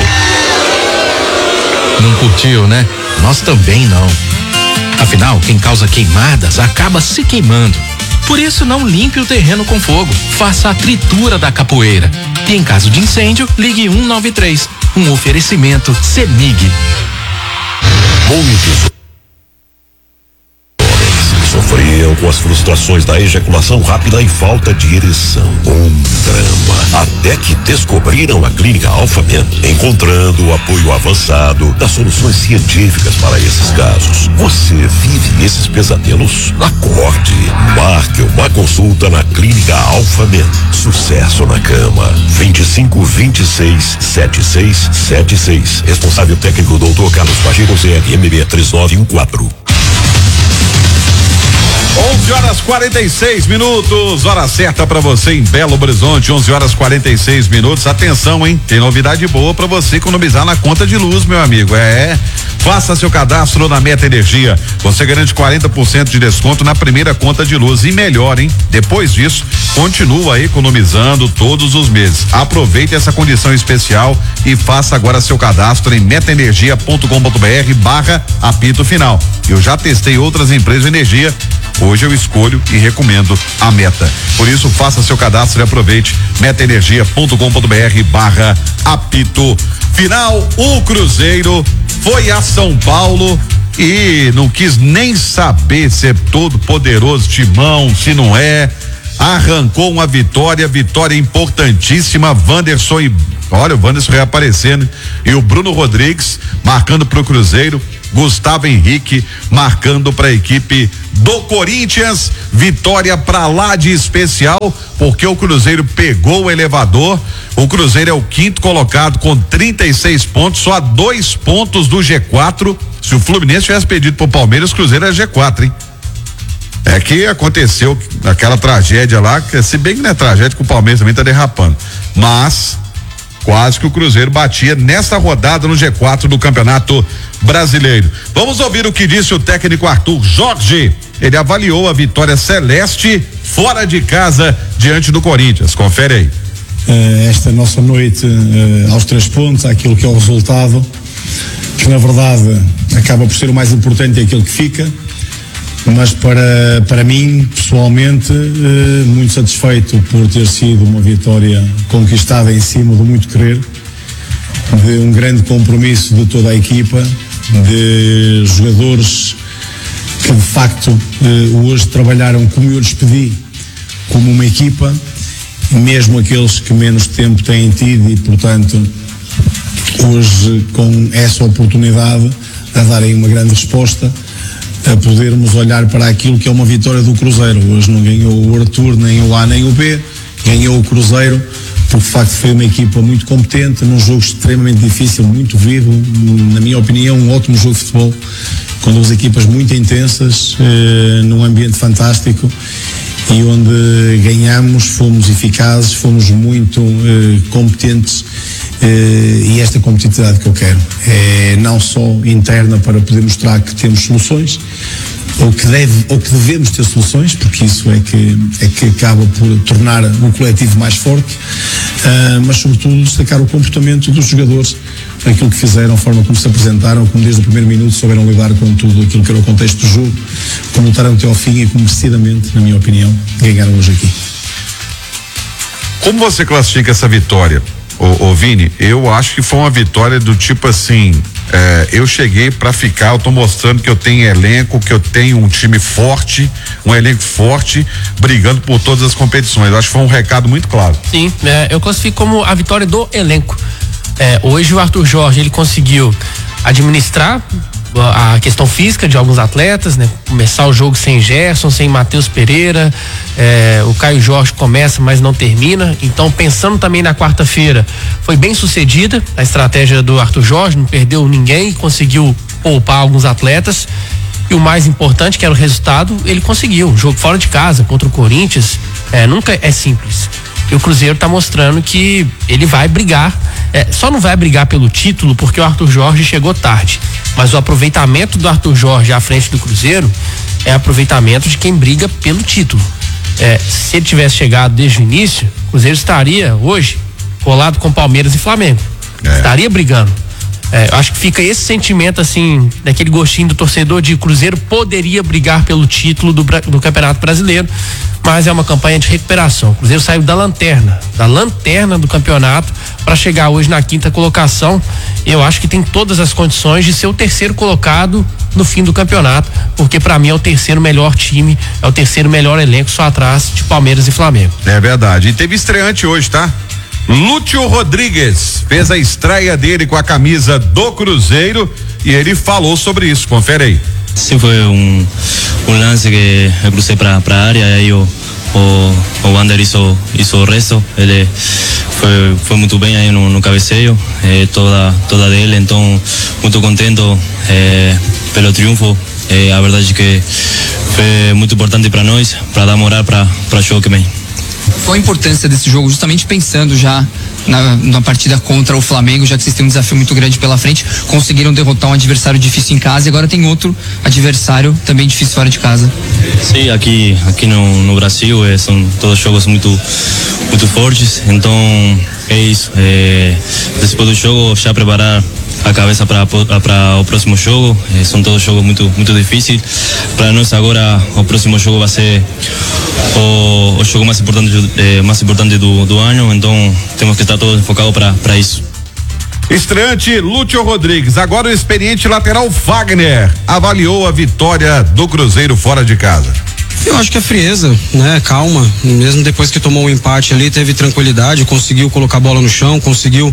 Não curtiu, né? Nós também não. Afinal, quem causa queimadas acaba se queimando. Por isso, não limpe o terreno com fogo, faça a tritura da capoeira. E em caso de incêndio, ligue um nove três. Um oferecimento CEMIG. Muitos homens sofriam com as frustrações da ejaculação rápida e falta de ereção. Um drama. Até que descobriram a clínica Alphamen, encontrando o apoio avançado das soluções científicas para esses casos. Você vive esses pesadelos? Acorde. Marque uma consulta na clínica Alphamen. Sucesso na cama. vinte e cinco, vinte e seis, setenta e seis setenta e seis. Responsável técnico doutor Carlos Pacheco, C R M B três nove um quatro. onze horas quarenta e seis minutos, hora certa para você em Belo Horizonte, onze horas quarenta e seis minutos. Atenção, hein? Tem novidade boa para você economizar na conta de luz, meu amigo. É, faça seu cadastro na Meta Energia. Você garante quarenta por cento de desconto na primeira conta de luz e melhor, hein? Depois disso, continua economizando todos os meses. Aproveite essa condição especial e faça agora seu cadastro em metaenergia ponto com ponto b r barra apito final. Eu já testei outras empresas de energia Hoje eu escolho e recomendo a Meta. Por isso, faça seu cadastro e aproveite metaenergia ponto com ponto br barra apito. Final, o Cruzeiro foi a São Paulo e não quis nem saber se é todo poderoso timão, se não é. Arrancou uma vitória, vitória importantíssima. Wanderson e olha, o Wanderson reaparecendo e o Bruno Rodrigues marcando pro Cruzeiro. Gustavo Henrique marcando para a equipe do Corinthians. Vitória pra lá de especial, porque o Cruzeiro pegou o elevador. O Cruzeiro é o quinto colocado com trinta e seis pontos, só a dois pontos do G quatro. Se o Fluminense tivesse pedido pro Palmeiras, o Cruzeiro é G quatro, hein? É que aconteceu aquela tragédia lá, que se bem que não é tragédia, que o Palmeiras também tá derrapando, mas quase que o Cruzeiro batia nesta rodada no G quatro do Campeonato Brasileiro. Vamos ouvir o que disse o técnico Arthur Jorge. Ele avaliou a vitória celeste fora de casa diante do Corinthians. Confere aí. Uh, esta nossa noite uh, aos três pontos, aquilo que é o resultado, que na verdade acaba por ser o mais importante, é aquilo que fica. Mas para, para mim, pessoalmente, eh, muito satisfeito por ter sido uma vitória conquistada em cima do muito querer, de um grande compromisso de toda a equipa, de jogadores que de facto eh, hoje trabalharam como eu lhes pedi, como uma equipa, mesmo aqueles que menos tempo têm tido e, portanto, hoje com essa oportunidade a darem uma grande resposta, a podermos olhar para aquilo que é uma vitória do Cruzeiro. Hoje não ganhou o Arthur, nem o A nem o B, ganhou o Cruzeiro, porque de facto foi uma equipa muito competente, num jogo extremamente difícil, muito vivo, na minha opinião um ótimo jogo de futebol, com duas equipas muito intensas, eh, num ambiente fantástico, e onde ganhamos, fomos eficazes, fomos muito eh, competentes. Uh, e esta competitividade que eu quero é não só interna para poder mostrar que temos soluções ou que, deve, ou que devemos ter soluções, porque isso é que, é que acaba por tornar o coletivo mais forte, uh, mas sobretudo destacar o comportamento dos jogadores, aquilo que fizeram, a forma como se apresentaram, como desde o primeiro minuto souberam lidar com tudo aquilo que era o contexto do jogo, como lutaram até ao fim e como merecidamente, na minha opinião, ganharam hoje aqui. Como você classifica essa vitória? Ô, ô Vini, eu acho que foi uma vitória do tipo assim, é, eu cheguei pra ficar, eu tô mostrando que eu tenho elenco, que eu tenho um time forte, um elenco forte, brigando por todas as competições. Eu acho que foi um recado muito claro. Sim, é, eu classifico como a vitória do elenco. É, hoje o Arthur Jorge, ele conseguiu administrar a questão física de alguns atletas, né? Começar o jogo sem Gerson, sem Matheus Pereira, é, o Caio Jorge começa, mas não termina. Então, pensando também na quarta-feira, foi bem sucedida a estratégia do Arthur Jorge, não perdeu ninguém, conseguiu poupar alguns atletas. E o mais importante, que era o resultado, ele conseguiu. Um jogo fora de casa contra o Corinthians, é, nunca é simples. E o Cruzeiro está mostrando que ele vai brigar, é, só não vai brigar pelo título porque o Arthur Jorge chegou tarde, mas o aproveitamento do Arthur Jorge à frente do Cruzeiro é aproveitamento de quem briga pelo título. É, se ele tivesse chegado desde o início, o Cruzeiro estaria hoje colado com Palmeiras e Flamengo, é. estaria brigando. É, acho que fica esse sentimento assim, daquele gostinho do torcedor de Cruzeiro poderia brigar pelo título do, do Campeonato Brasileiro, mas é uma campanha de recuperação. O Cruzeiro saiu da lanterna, da lanterna do campeonato para chegar hoje na quinta colocação. Eu acho que tem todas as condições de ser o terceiro colocado no fim do campeonato, porque para mim é o terceiro melhor time, é o terceiro melhor elenco, só atrás de Palmeiras e Flamengo. É verdade. E teve estreante hoje, tá? Lúcio Rodrigues fez a estreia dele com a camisa do Cruzeiro e ele falou sobre isso. Confere aí. Sim, foi um, um lance que eu cruzei para a área e aí o, o, o Wander hizo, hizo o resto. Ele foi, foi muito bem aí no, no cabeceio, eh, toda, toda dele, então muito contento eh, pelo triunfo. Eh, a verdade é que foi muito importante para nós, para dar moral para o jogo que vem. Qual a importância desse jogo, justamente pensando já na, na partida contra o Flamengo, já que vocês têm um desafio muito grande pela frente, conseguiram derrotar um adversário difícil em casa e agora tem outro adversário também difícil fora de casa? Sim, aqui, aqui no, no Brasil é, são todos jogos muito, muito fortes, então é isso. É, depois do jogo já preparar a cabeça para para o próximo jogo. Eh, são todos jogos muito muito difíceis. Para nós agora o próximo jogo vai ser o, o jogo mais importante eh, mais importante do, do ano. Então temos que estar todos focados para para isso. Estreante Lúcio Rodrigues, agora o experiente lateral Fagner avaliou a vitória do Cruzeiro fora de casa. Eu acho que é frieza, né? Calma, mesmo depois que tomou um empate ali, teve tranquilidade, conseguiu colocar a bola no chão, conseguiu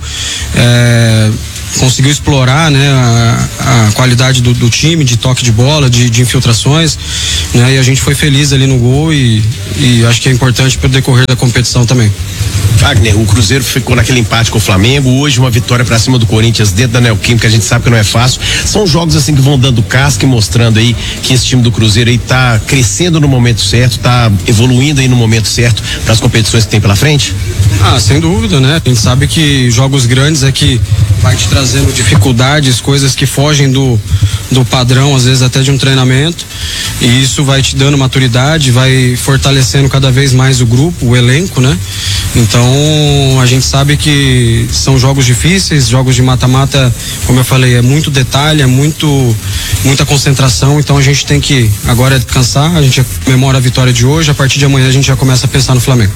é, conseguiu explorar, né, a, a qualidade do, do time, de toque de bola, de, de infiltrações, né? E a gente foi feliz ali no gol e, e acho que é importante para o decorrer da competição também. Fagner, o Cruzeiro ficou naquele empate com o Flamengo, hoje uma vitória pra cima do Corinthians dentro da Neoquímica, a gente sabe que não é fácil, são jogos assim que vão dando casca e mostrando aí que esse time do Cruzeiro aí tá crescendo no momento certo, tá evoluindo aí no momento certo para as competições que tem pela frente? Ah, sem dúvida, né? A gente sabe que jogos grandes é que vai te trazendo dificuldades, coisas que fogem do, do padrão, às vezes até de um treinamento, e isso vai te dando maturidade, vai fortalecendo cada vez mais o grupo, o elenco, né? Então a gente sabe que são jogos difíceis, jogos de mata-mata, como eu falei, é muito detalhe, é muito muita concentração, então a gente tem que agora descansar, a gente comemora a vitória de hoje, a partir de amanhã a gente já começa a pensar no Flamengo.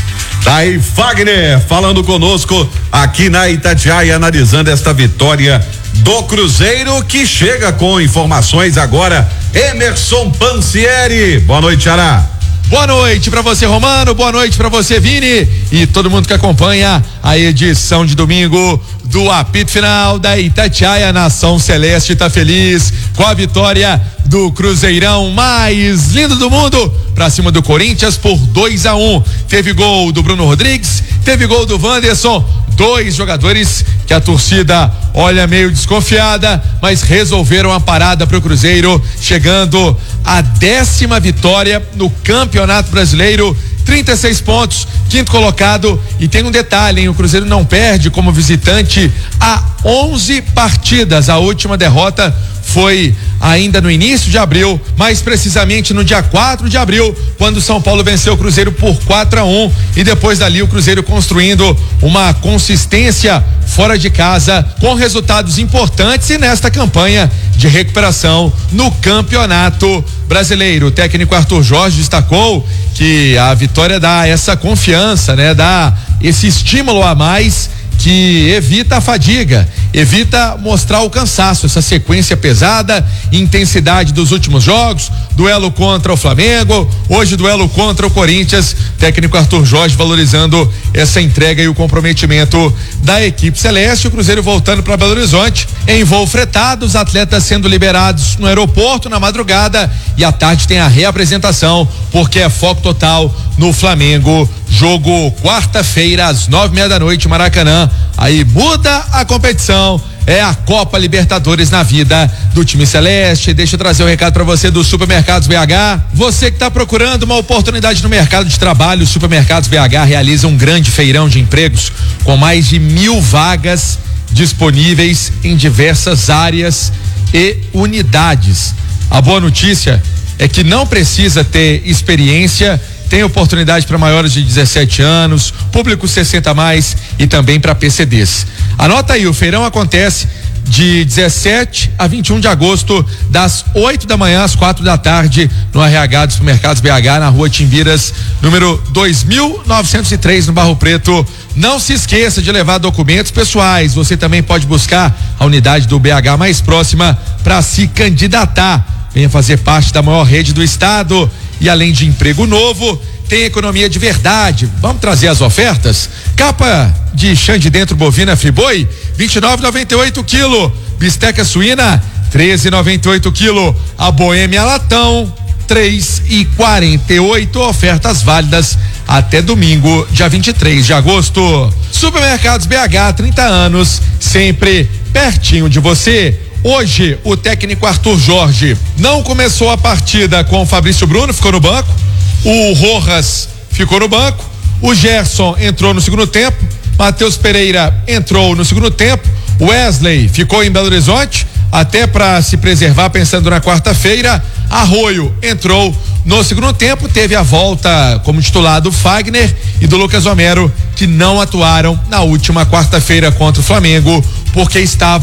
Tá aí Fagner falando conosco aqui na Itatiaia, analisando esta vitória do Cruzeiro, que chega com informações agora. Emerson Pansieri, boa noite, Ará. Boa noite pra você, Romano, boa noite pra você, Vini, e todo mundo que acompanha a edição de domingo do apito final da Itatiaia. Nação Celeste tá feliz com a vitória do Cruzeirão mais lindo do mundo pra cima do Corinthians por dois a um. Teve gol do Bruno Rodrigues, teve gol do Wanderson, dois jogadores que a torcida olha meio desconfiada, mas resolveram a parada pro Cruzeiro, chegando à décima vitória no Campeonato Brasileiro, trinta e seis pontos, quinto colocado. E tem um detalhe, hein? O Cruzeiro não perde como visitante há onze partidas. A última derrota foi ainda no início de abril, mais precisamente no dia quatro de abril, quando o São Paulo venceu o Cruzeiro por quatro a um, e depois dali o Cruzeiro construindo uma consistência fora de casa com resultados importantes e nesta campanha de recuperação no Campeonato Brasileiro. O técnico Arthur Jorge destacou que a vitória dá essa confiança, né? Dá esse estímulo a mais que evita a fadiga, evita mostrar o cansaço, essa sequência pesada, intensidade dos últimos jogos, duelo contra o Flamengo, hoje duelo contra o Corinthians. Técnico Arthur Jorge valorizando essa entrega e o comprometimento da equipe celeste. O Cruzeiro voltando para Belo Horizonte em voo fretado, os atletas sendo liberados no aeroporto na madrugada, e à tarde tem a reapresentação, porque é foco total no Flamengo. Jogo quarta-feira às nove e meia da noite, Maracanã. Aí muda a competição, é a Copa Libertadores na vida do time celeste. Deixa eu trazer um recado para você do Supermercados B H. Você que está procurando uma oportunidade no mercado de trabalho, o Supermercados B H realiza um grande feirão de empregos com mais de mil vagas disponíveis em diversas áreas e unidades. A boa notícia é que não precisa ter experiência, tem oportunidade para maiores de dezessete anos, público sessenta a mais e também para P C Ds. Anota aí, o feirão acontece de dezessete a vinte e um de agosto, das oito da manhã às quatro da tarde, no R H dos Supermercados B H, na rua Timbiras, número dois mil novecentos e três, no Barro Preto. Não se esqueça de levar documentos pessoais. Você também pode buscar a unidade do B H mais próxima para se candidatar. Venha fazer parte da maior rede do estado. E além de emprego novo, tem economia de verdade. Vamos trazer as ofertas? Capa de chã de dentro bovina Friboi, vinte e nove reais e noventa e oito quilo. Bisteca suína, treze reais e noventa e oito quilo. A Boêmia latão, três reais e quarenta e oito. Ofertas válidas até domingo, dia vinte e três de agosto. Supermercados B H, trinta anos, sempre pertinho de você. Hoje, o técnico Arthur Jorge não começou a partida com o Fabrício Bruno, ficou no banco. O Rojas ficou no banco. O Gerson entrou no segundo tempo. Matheus Pereira entrou no segundo tempo. Wesley ficou em Belo Horizonte, até para se preservar, pensando na quarta-feira. Arroio entrou no segundo tempo. Teve a volta como titular do Fagner e do Lucas Homero, que não atuaram na última quarta-feira contra o Flamengo, porque estavam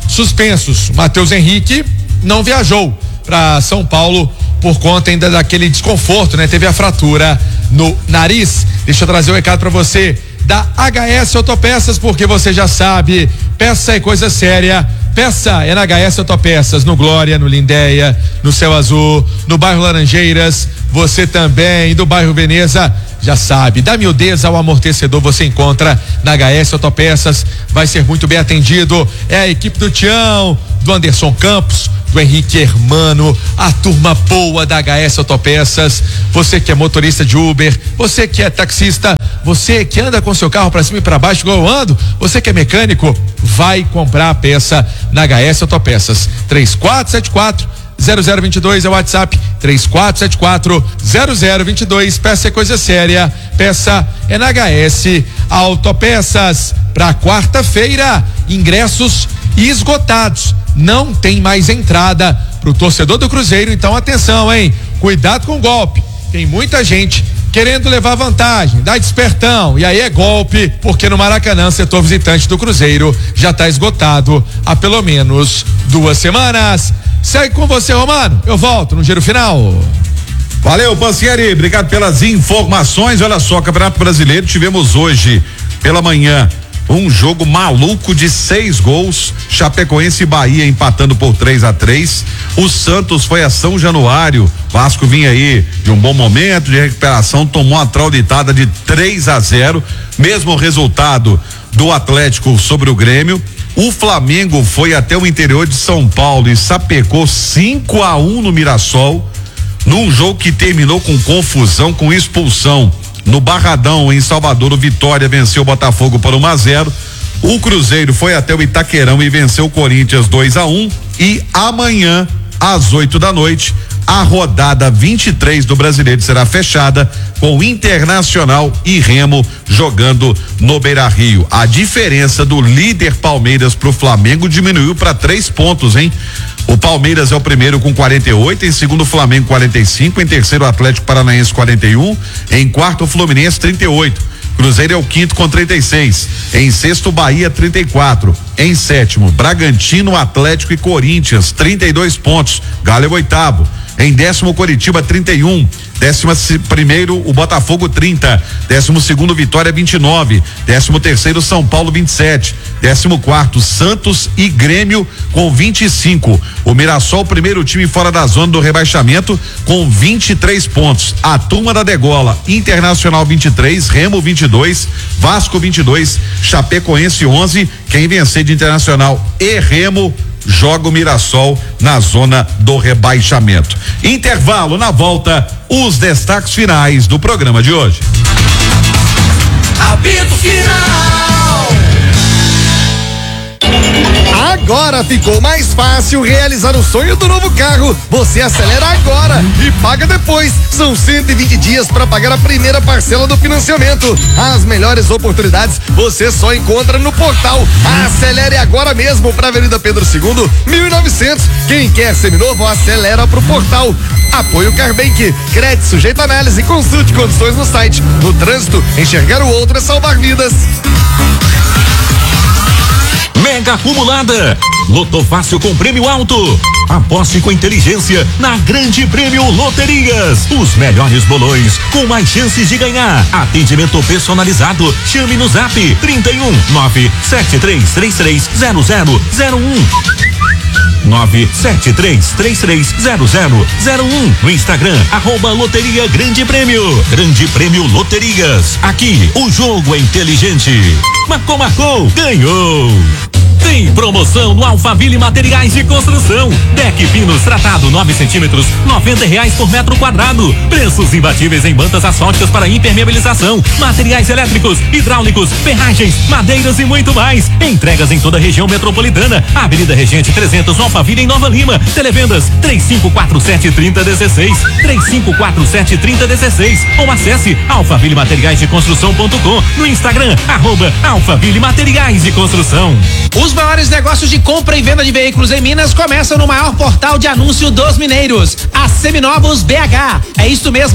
suspensos. Matheus Henrique não viajou para São Paulo por conta ainda daquele desconforto, né? Teve a fratura no nariz. Deixa eu trazer um recado para você da H S Autopeças, porque você já sabe, peça é coisa séria. Peça é na H S Autopeças, no Glória, no Lindéia, no Céu Azul, no bairro Laranjeiras, você também, do bairro Veneza, já sabe, da miudeza ao amortecedor você encontra na H S Autopeças, vai ser muito bem atendido. É a equipe do Tião, do Anderson Campos, do Henrique Hermano, a turma boa da H S Autopeças. Você que é motorista de Uber, você que é taxista, você que anda com seu carro para cima e para baixo igual eu ando, você que é mecânico, vai comprar a peça na H S Autopeças. três quatro sete quatro zero zero dois dois é o WhatsApp, três quatro sete quatro zero zero dois dois. Peça é coisa séria, peça é na H S Autopeças. Para quarta-feira, ingressos esgotados, não tem mais entrada pro torcedor do Cruzeiro, então atenção, hein? Cuidado com o golpe, tem muita gente querendo levar vantagem, dá despertão, e aí é golpe, porque no Maracanã, setor visitante do Cruzeiro já está esgotado há pelo menos duas semanas. Segue com você, Romano, eu volto no giro final. Valeu, Pansieri, obrigado pelas informações. Olha só, Campeonato Brasileiro, tivemos hoje pela manhã um jogo maluco de seis gols, Chapecoense e Bahia empatando por três a três. O Santos foi a São Januário, Vasco vinha aí de um bom momento de recuperação, tomou uma traulitada de três a zero, mesmo resultado do Atlético sobre o Grêmio. O Flamengo foi até o interior de São Paulo e sapecou cinco a um no Mirassol, num jogo que terminou com confusão, com expulsão. No Barradão, em Salvador, o Vitória venceu o Botafogo por um a zero. O Cruzeiro foi até o Itaquerão e venceu o Corinthians dois a um. E amanhã, às oito da noite, a rodada vinte e três do Brasileiro será fechada com Internacional e Remo jogando no Beira-Rio. A diferença do líder Palmeiras pro Flamengo diminuiu para três pontos, hein? O Palmeiras é o primeiro com quarenta e oito, em segundo o Flamengo quarenta e cinco, em terceiro o Atlético Paranaense quarenta e um, em quarto o Fluminense trinta e oito. Cruzeiro é o quinto com trinta e seis, em sexto Bahia trinta e quatro, em sétimo Bragantino, Atlético e Corinthians trinta e dois pontos. Galo é o oitavo. Em décimo Coritiba trinta e um, décimo primeiro o Botafogo trinta, décimo segundo Vitória vinte e nove, décimo terceiro São Paulo vinte e sete, décimo quarto Santos e Grêmio com vinte e cinco. O Mirassol, primeiro time fora da zona do rebaixamento, com vinte e três pontos. A turma da degola: Internacional vinte e três, Remo vinte e dois, Vasco vinte e dois, Chapecoense onze. Quem vencer de Internacional e Remo joga o Mirassol na zona do rebaixamento. Intervalo, na volta, os destaques finais do programa de hoje. Apito final. Agora ficou mais fácil realizar o sonho do novo carro. Você acelera agora e paga depois. São cento e vinte dias para pagar a primeira parcela do financiamento. As melhores oportunidades você só encontra no portal. Acelere agora mesmo para Avenida Pedro segundo, mil e novecentos. Quem quer seminovo, acelera pro portal. Apoio Carbank, crédito sujeito a análise, consulte condições no site. No trânsito, enxergar o outro é salvar vidas. Mega acumulada. Lotou fácil com prêmio alto. Aposte com inteligência na Grande Prêmio Loterias. Os melhores bolões com mais chances de ganhar. Atendimento personalizado. Chame no zap trinta e um, nove sete três três três zero zero zero um. nove sete três três três zero zero zero um. No Instagram, arroba Loteria Grande Prêmio. Grande Prêmio Loterias. Aqui, o jogo é inteligente. Marcou, marcou, ganhou. Tem promoção no Alphaville Materiais de Construção. Deck pinos tratado nove centímetros, noventa reais por metro quadrado. Preços imbatíveis em bandas asfálticas para impermeabilização, materiais elétricos, hidráulicos, ferragens, madeiras e muito mais. Entregas em toda a região metropolitana. Avenida Regente trezentos, Alphaville em Nova Lima. Televendas três cinco quatro sete, trinta dezesseis, três cinco quatro sete, trinta dezesseis. Ou acesse alphaville materiais de construção ponto com no Instagram, arroba Alphaville Materiais de Construção. Os maiores negócios de compra e venda de veículos em Minas começam no maior portal de anúncio dos mineiros, a Seminovos B H. É isso mesmo, a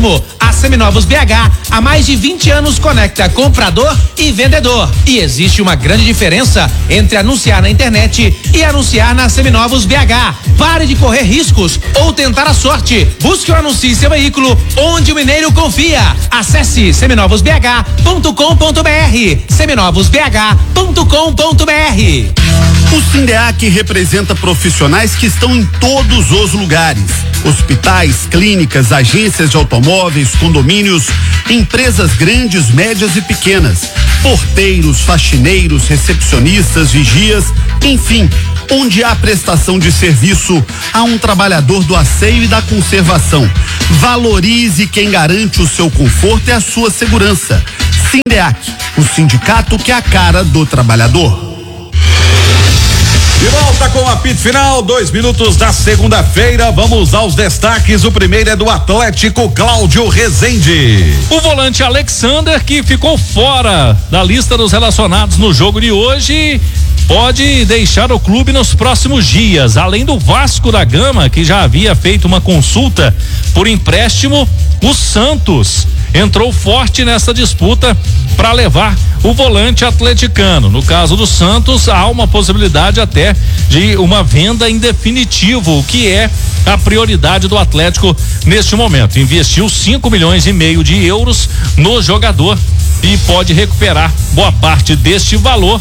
A Seminovos B H há mais de vinte anos conecta comprador e vendedor. E existe uma grande diferença entre anunciar na internet e anunciar na Seminovos B H. Pare de correr riscos ou tentar a sorte. Busque ou anuncie seu veículo onde o mineiro confia. Acesse seminovos b h ponto com ponto b r. seminovos b h ponto com ponto b r. O Sindeac representa profissionais que estão em todos os lugares: hospitais, clínicas, agências de automóveis, condomínios, empresas grandes, médias e pequenas, porteiros, faxineiros, recepcionistas, vigias, enfim, onde há prestação de serviço, há um trabalhador do asseio e da conservação. Valorize quem garante o seu conforto e a sua segurança. Sindeac, o sindicato que é a cara do trabalhador. De volta com o apito final, dois minutos da segunda-feira. Vamos aos destaques. O primeiro é do Atlético, Cláudio Rezende. O volante Alexander, que ficou fora da lista dos relacionados no jogo de hoje, pode deixar o clube nos próximos dias. Além do Vasco da Gama, que já havia feito uma consulta por empréstimo, o Santos entrou forte nessa disputa para levar o volante atleticano. No caso do Santos, há uma possibilidade até de uma venda em definitivo, o que é a prioridade do Atlético neste momento. Investiu cinco milhões e meio de euros no jogador e pode recuperar boa parte deste valor.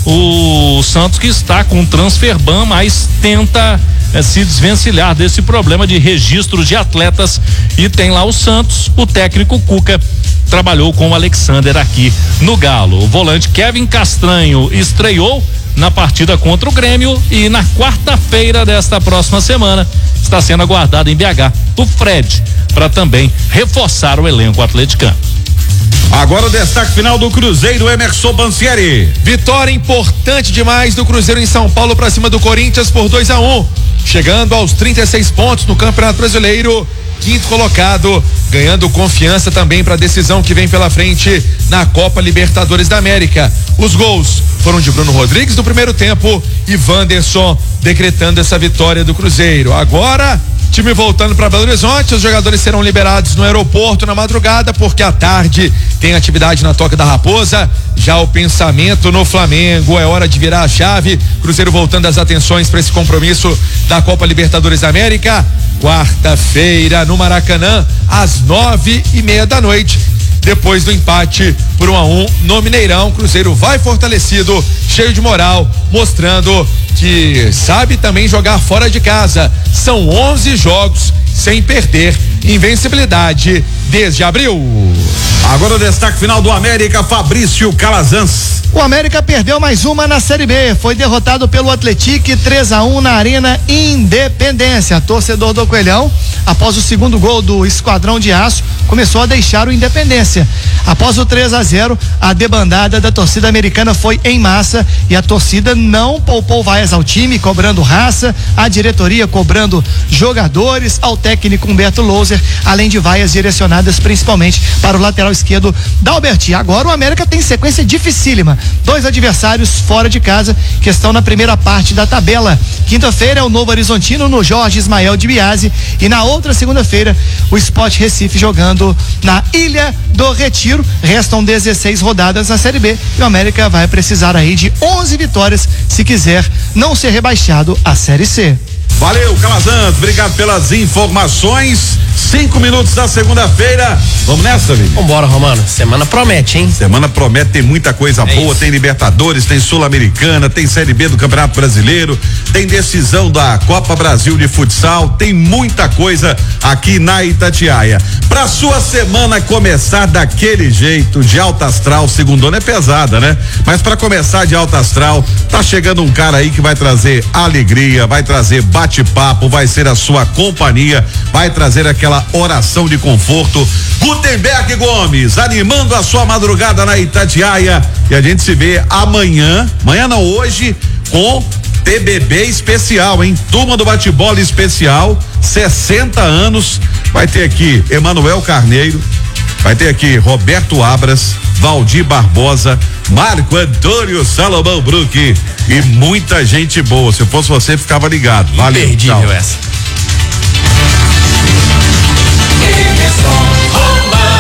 O Santos, que está com o transfer ban, mas tenta é, se desvencilhar desse problema de registro de atletas, e tem lá o Santos. O técnico Cuca trabalhou com o Alexander aqui no Galo. O volante Kevin Castranho estreou na partida contra o Grêmio, e na quarta-feira desta próxima semana está sendo aguardado em B H o Fred, para também reforçar o elenco atleticano. Agora o destaque final do Cruzeiro, Emerson Bansieri. Vitória importante demais do Cruzeiro em São Paulo para cima do Corinthians por dois a um, chegando aos trinta e seis pontos no Campeonato Brasileiro, quinto colocado, ganhando confiança também para a decisão que vem pela frente na Copa Libertadores da América. Os gols foram de Bruno Rodrigues no primeiro tempo e Wanderson decretando essa vitória do Cruzeiro. Agora, time voltando para Belo Horizonte, os jogadores serão liberados no aeroporto na madrugada, porque à tarde tem atividade na Toca da Raposa. Já o pensamento no Flamengo, é hora de virar a chave. Cruzeiro voltando as atenções para esse compromisso da Copa Libertadores da América, quarta-feira no Maracanã, às nove e meia da noite. Depois do empate por um a um no Mineirão, Cruzeiro vai fortalecido, cheio de moral, mostrando que sabe também jogar fora de casa. São onze jogos sem perder, invencibilidade desde abril. Agora o destaque final do América, Fabrício Calazans. O América perdeu mais uma na Série B, foi derrotado pelo Atlético três a um na Arena Independência. Torcedor do Coelhão, após o segundo gol do Esquadrão de Aço, começou a deixar o Independência. Após o três a zero, a debandada da torcida americana foi em massa e a torcida não poupou vaias ao time, cobrando raça, a diretoria cobrando jogadores, ao técnico Humberto Louser, além de vaias direcionadas principalmente para o lateral esquerdo Dalberti. Agora o América tem sequência dificílima, dois adversários fora de casa que estão na primeira parte da tabela. Quinta-feira é o Novo Horizontino no Jorge Ismael de Biasi, e na outra segunda-feira o Sport Recife jogando na Ilha do Retiro. Restam dezesseis rodadas na Série B e o América vai precisar aí de onze vitórias se quiser não ser rebaixado à Série C. Valeu, Calazans, obrigado pelas informações. Cinco minutos da segunda-feira. Vamos nessa, Vini? Vambora, Romano. Semana promete, hein? Semana promete, tem muita coisa é boa. Isso. Tem Libertadores, tem Sul-Americana, tem Série B do Campeonato Brasileiro, tem decisão da Copa Brasil de Futsal, tem muita coisa aqui na Itatiaia. Pra sua semana começar daquele jeito, de alta astral, segundona é pesada, né? Mas pra começar de alta astral, tá chegando um cara aí que vai trazer alegria, vai trazer bate-papo, vai ser a sua companhia, vai trazer aquela oração de conforto. Gutenberg Gomes, animando a sua madrugada na Itatiaia, e a gente se vê amanhã, amanhã não, hoje, com T B B especial, hein? Turma do Bate-Bola especial, sessenta anos, vai ter aqui Emanuel Carneiro, vai ter aqui Roberto Abras, Valdir Barbosa, Marco Antônio Salomão Bruck e muita gente boa. Se eu fosse você, ficava ligado. Valeu. Imperdível essa.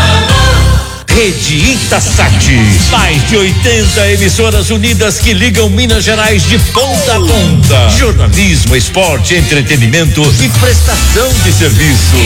Rede Itasat. Mais de oitenta emissoras unidas que ligam Minas Gerais de ponta a ponta. Jornalismo, esporte, entretenimento e prestação de serviço.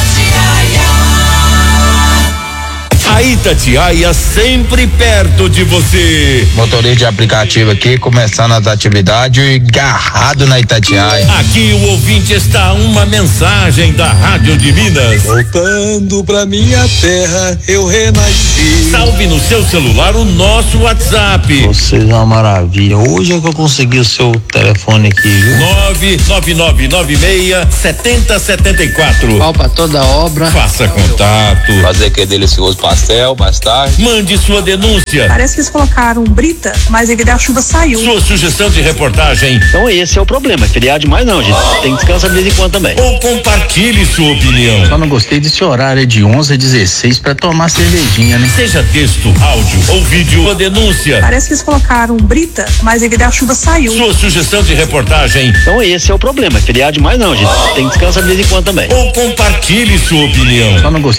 A Itatiaia sempre perto de você. Motorista de aplicativo aqui, começando as atividades e agarrado na Itatiaia. Aqui o ouvinte está a uma mensagem da Rádio de Minas. Voltando pra minha terra, eu renasci. Salve no seu celular o nosso WhatsApp. Vocês é uma maravilha. Hoje é que eu consegui o seu telefone aqui, viu? nove nove nove nove seis sete zero sete quatro. Pau pra toda obra. Faça contato. Fazer aquele delicioso pastel mais tarde. Mande sua denúncia. Parece que eles colocaram brita, mas a guarda-chuva saiu. Sua sugestão de reportagem. Então esse é o problema, é feriado demais não, gente. Tem que descansar de vez em quando também. Ou compartilhe sua opinião. Só não gostei desse horário de onze a dezesseis pra tomar cervejinha, né? Seja texto, áudio ou vídeo, sua denúncia. Parece que eles colocaram brita, mas a guarda-chuva saiu. Sua sugestão de reportagem. Então esse é o problema, é feriado demais não, gente. Tem que descansar de vez em quando também. Ou compartilhe sua opinião. Só não gostei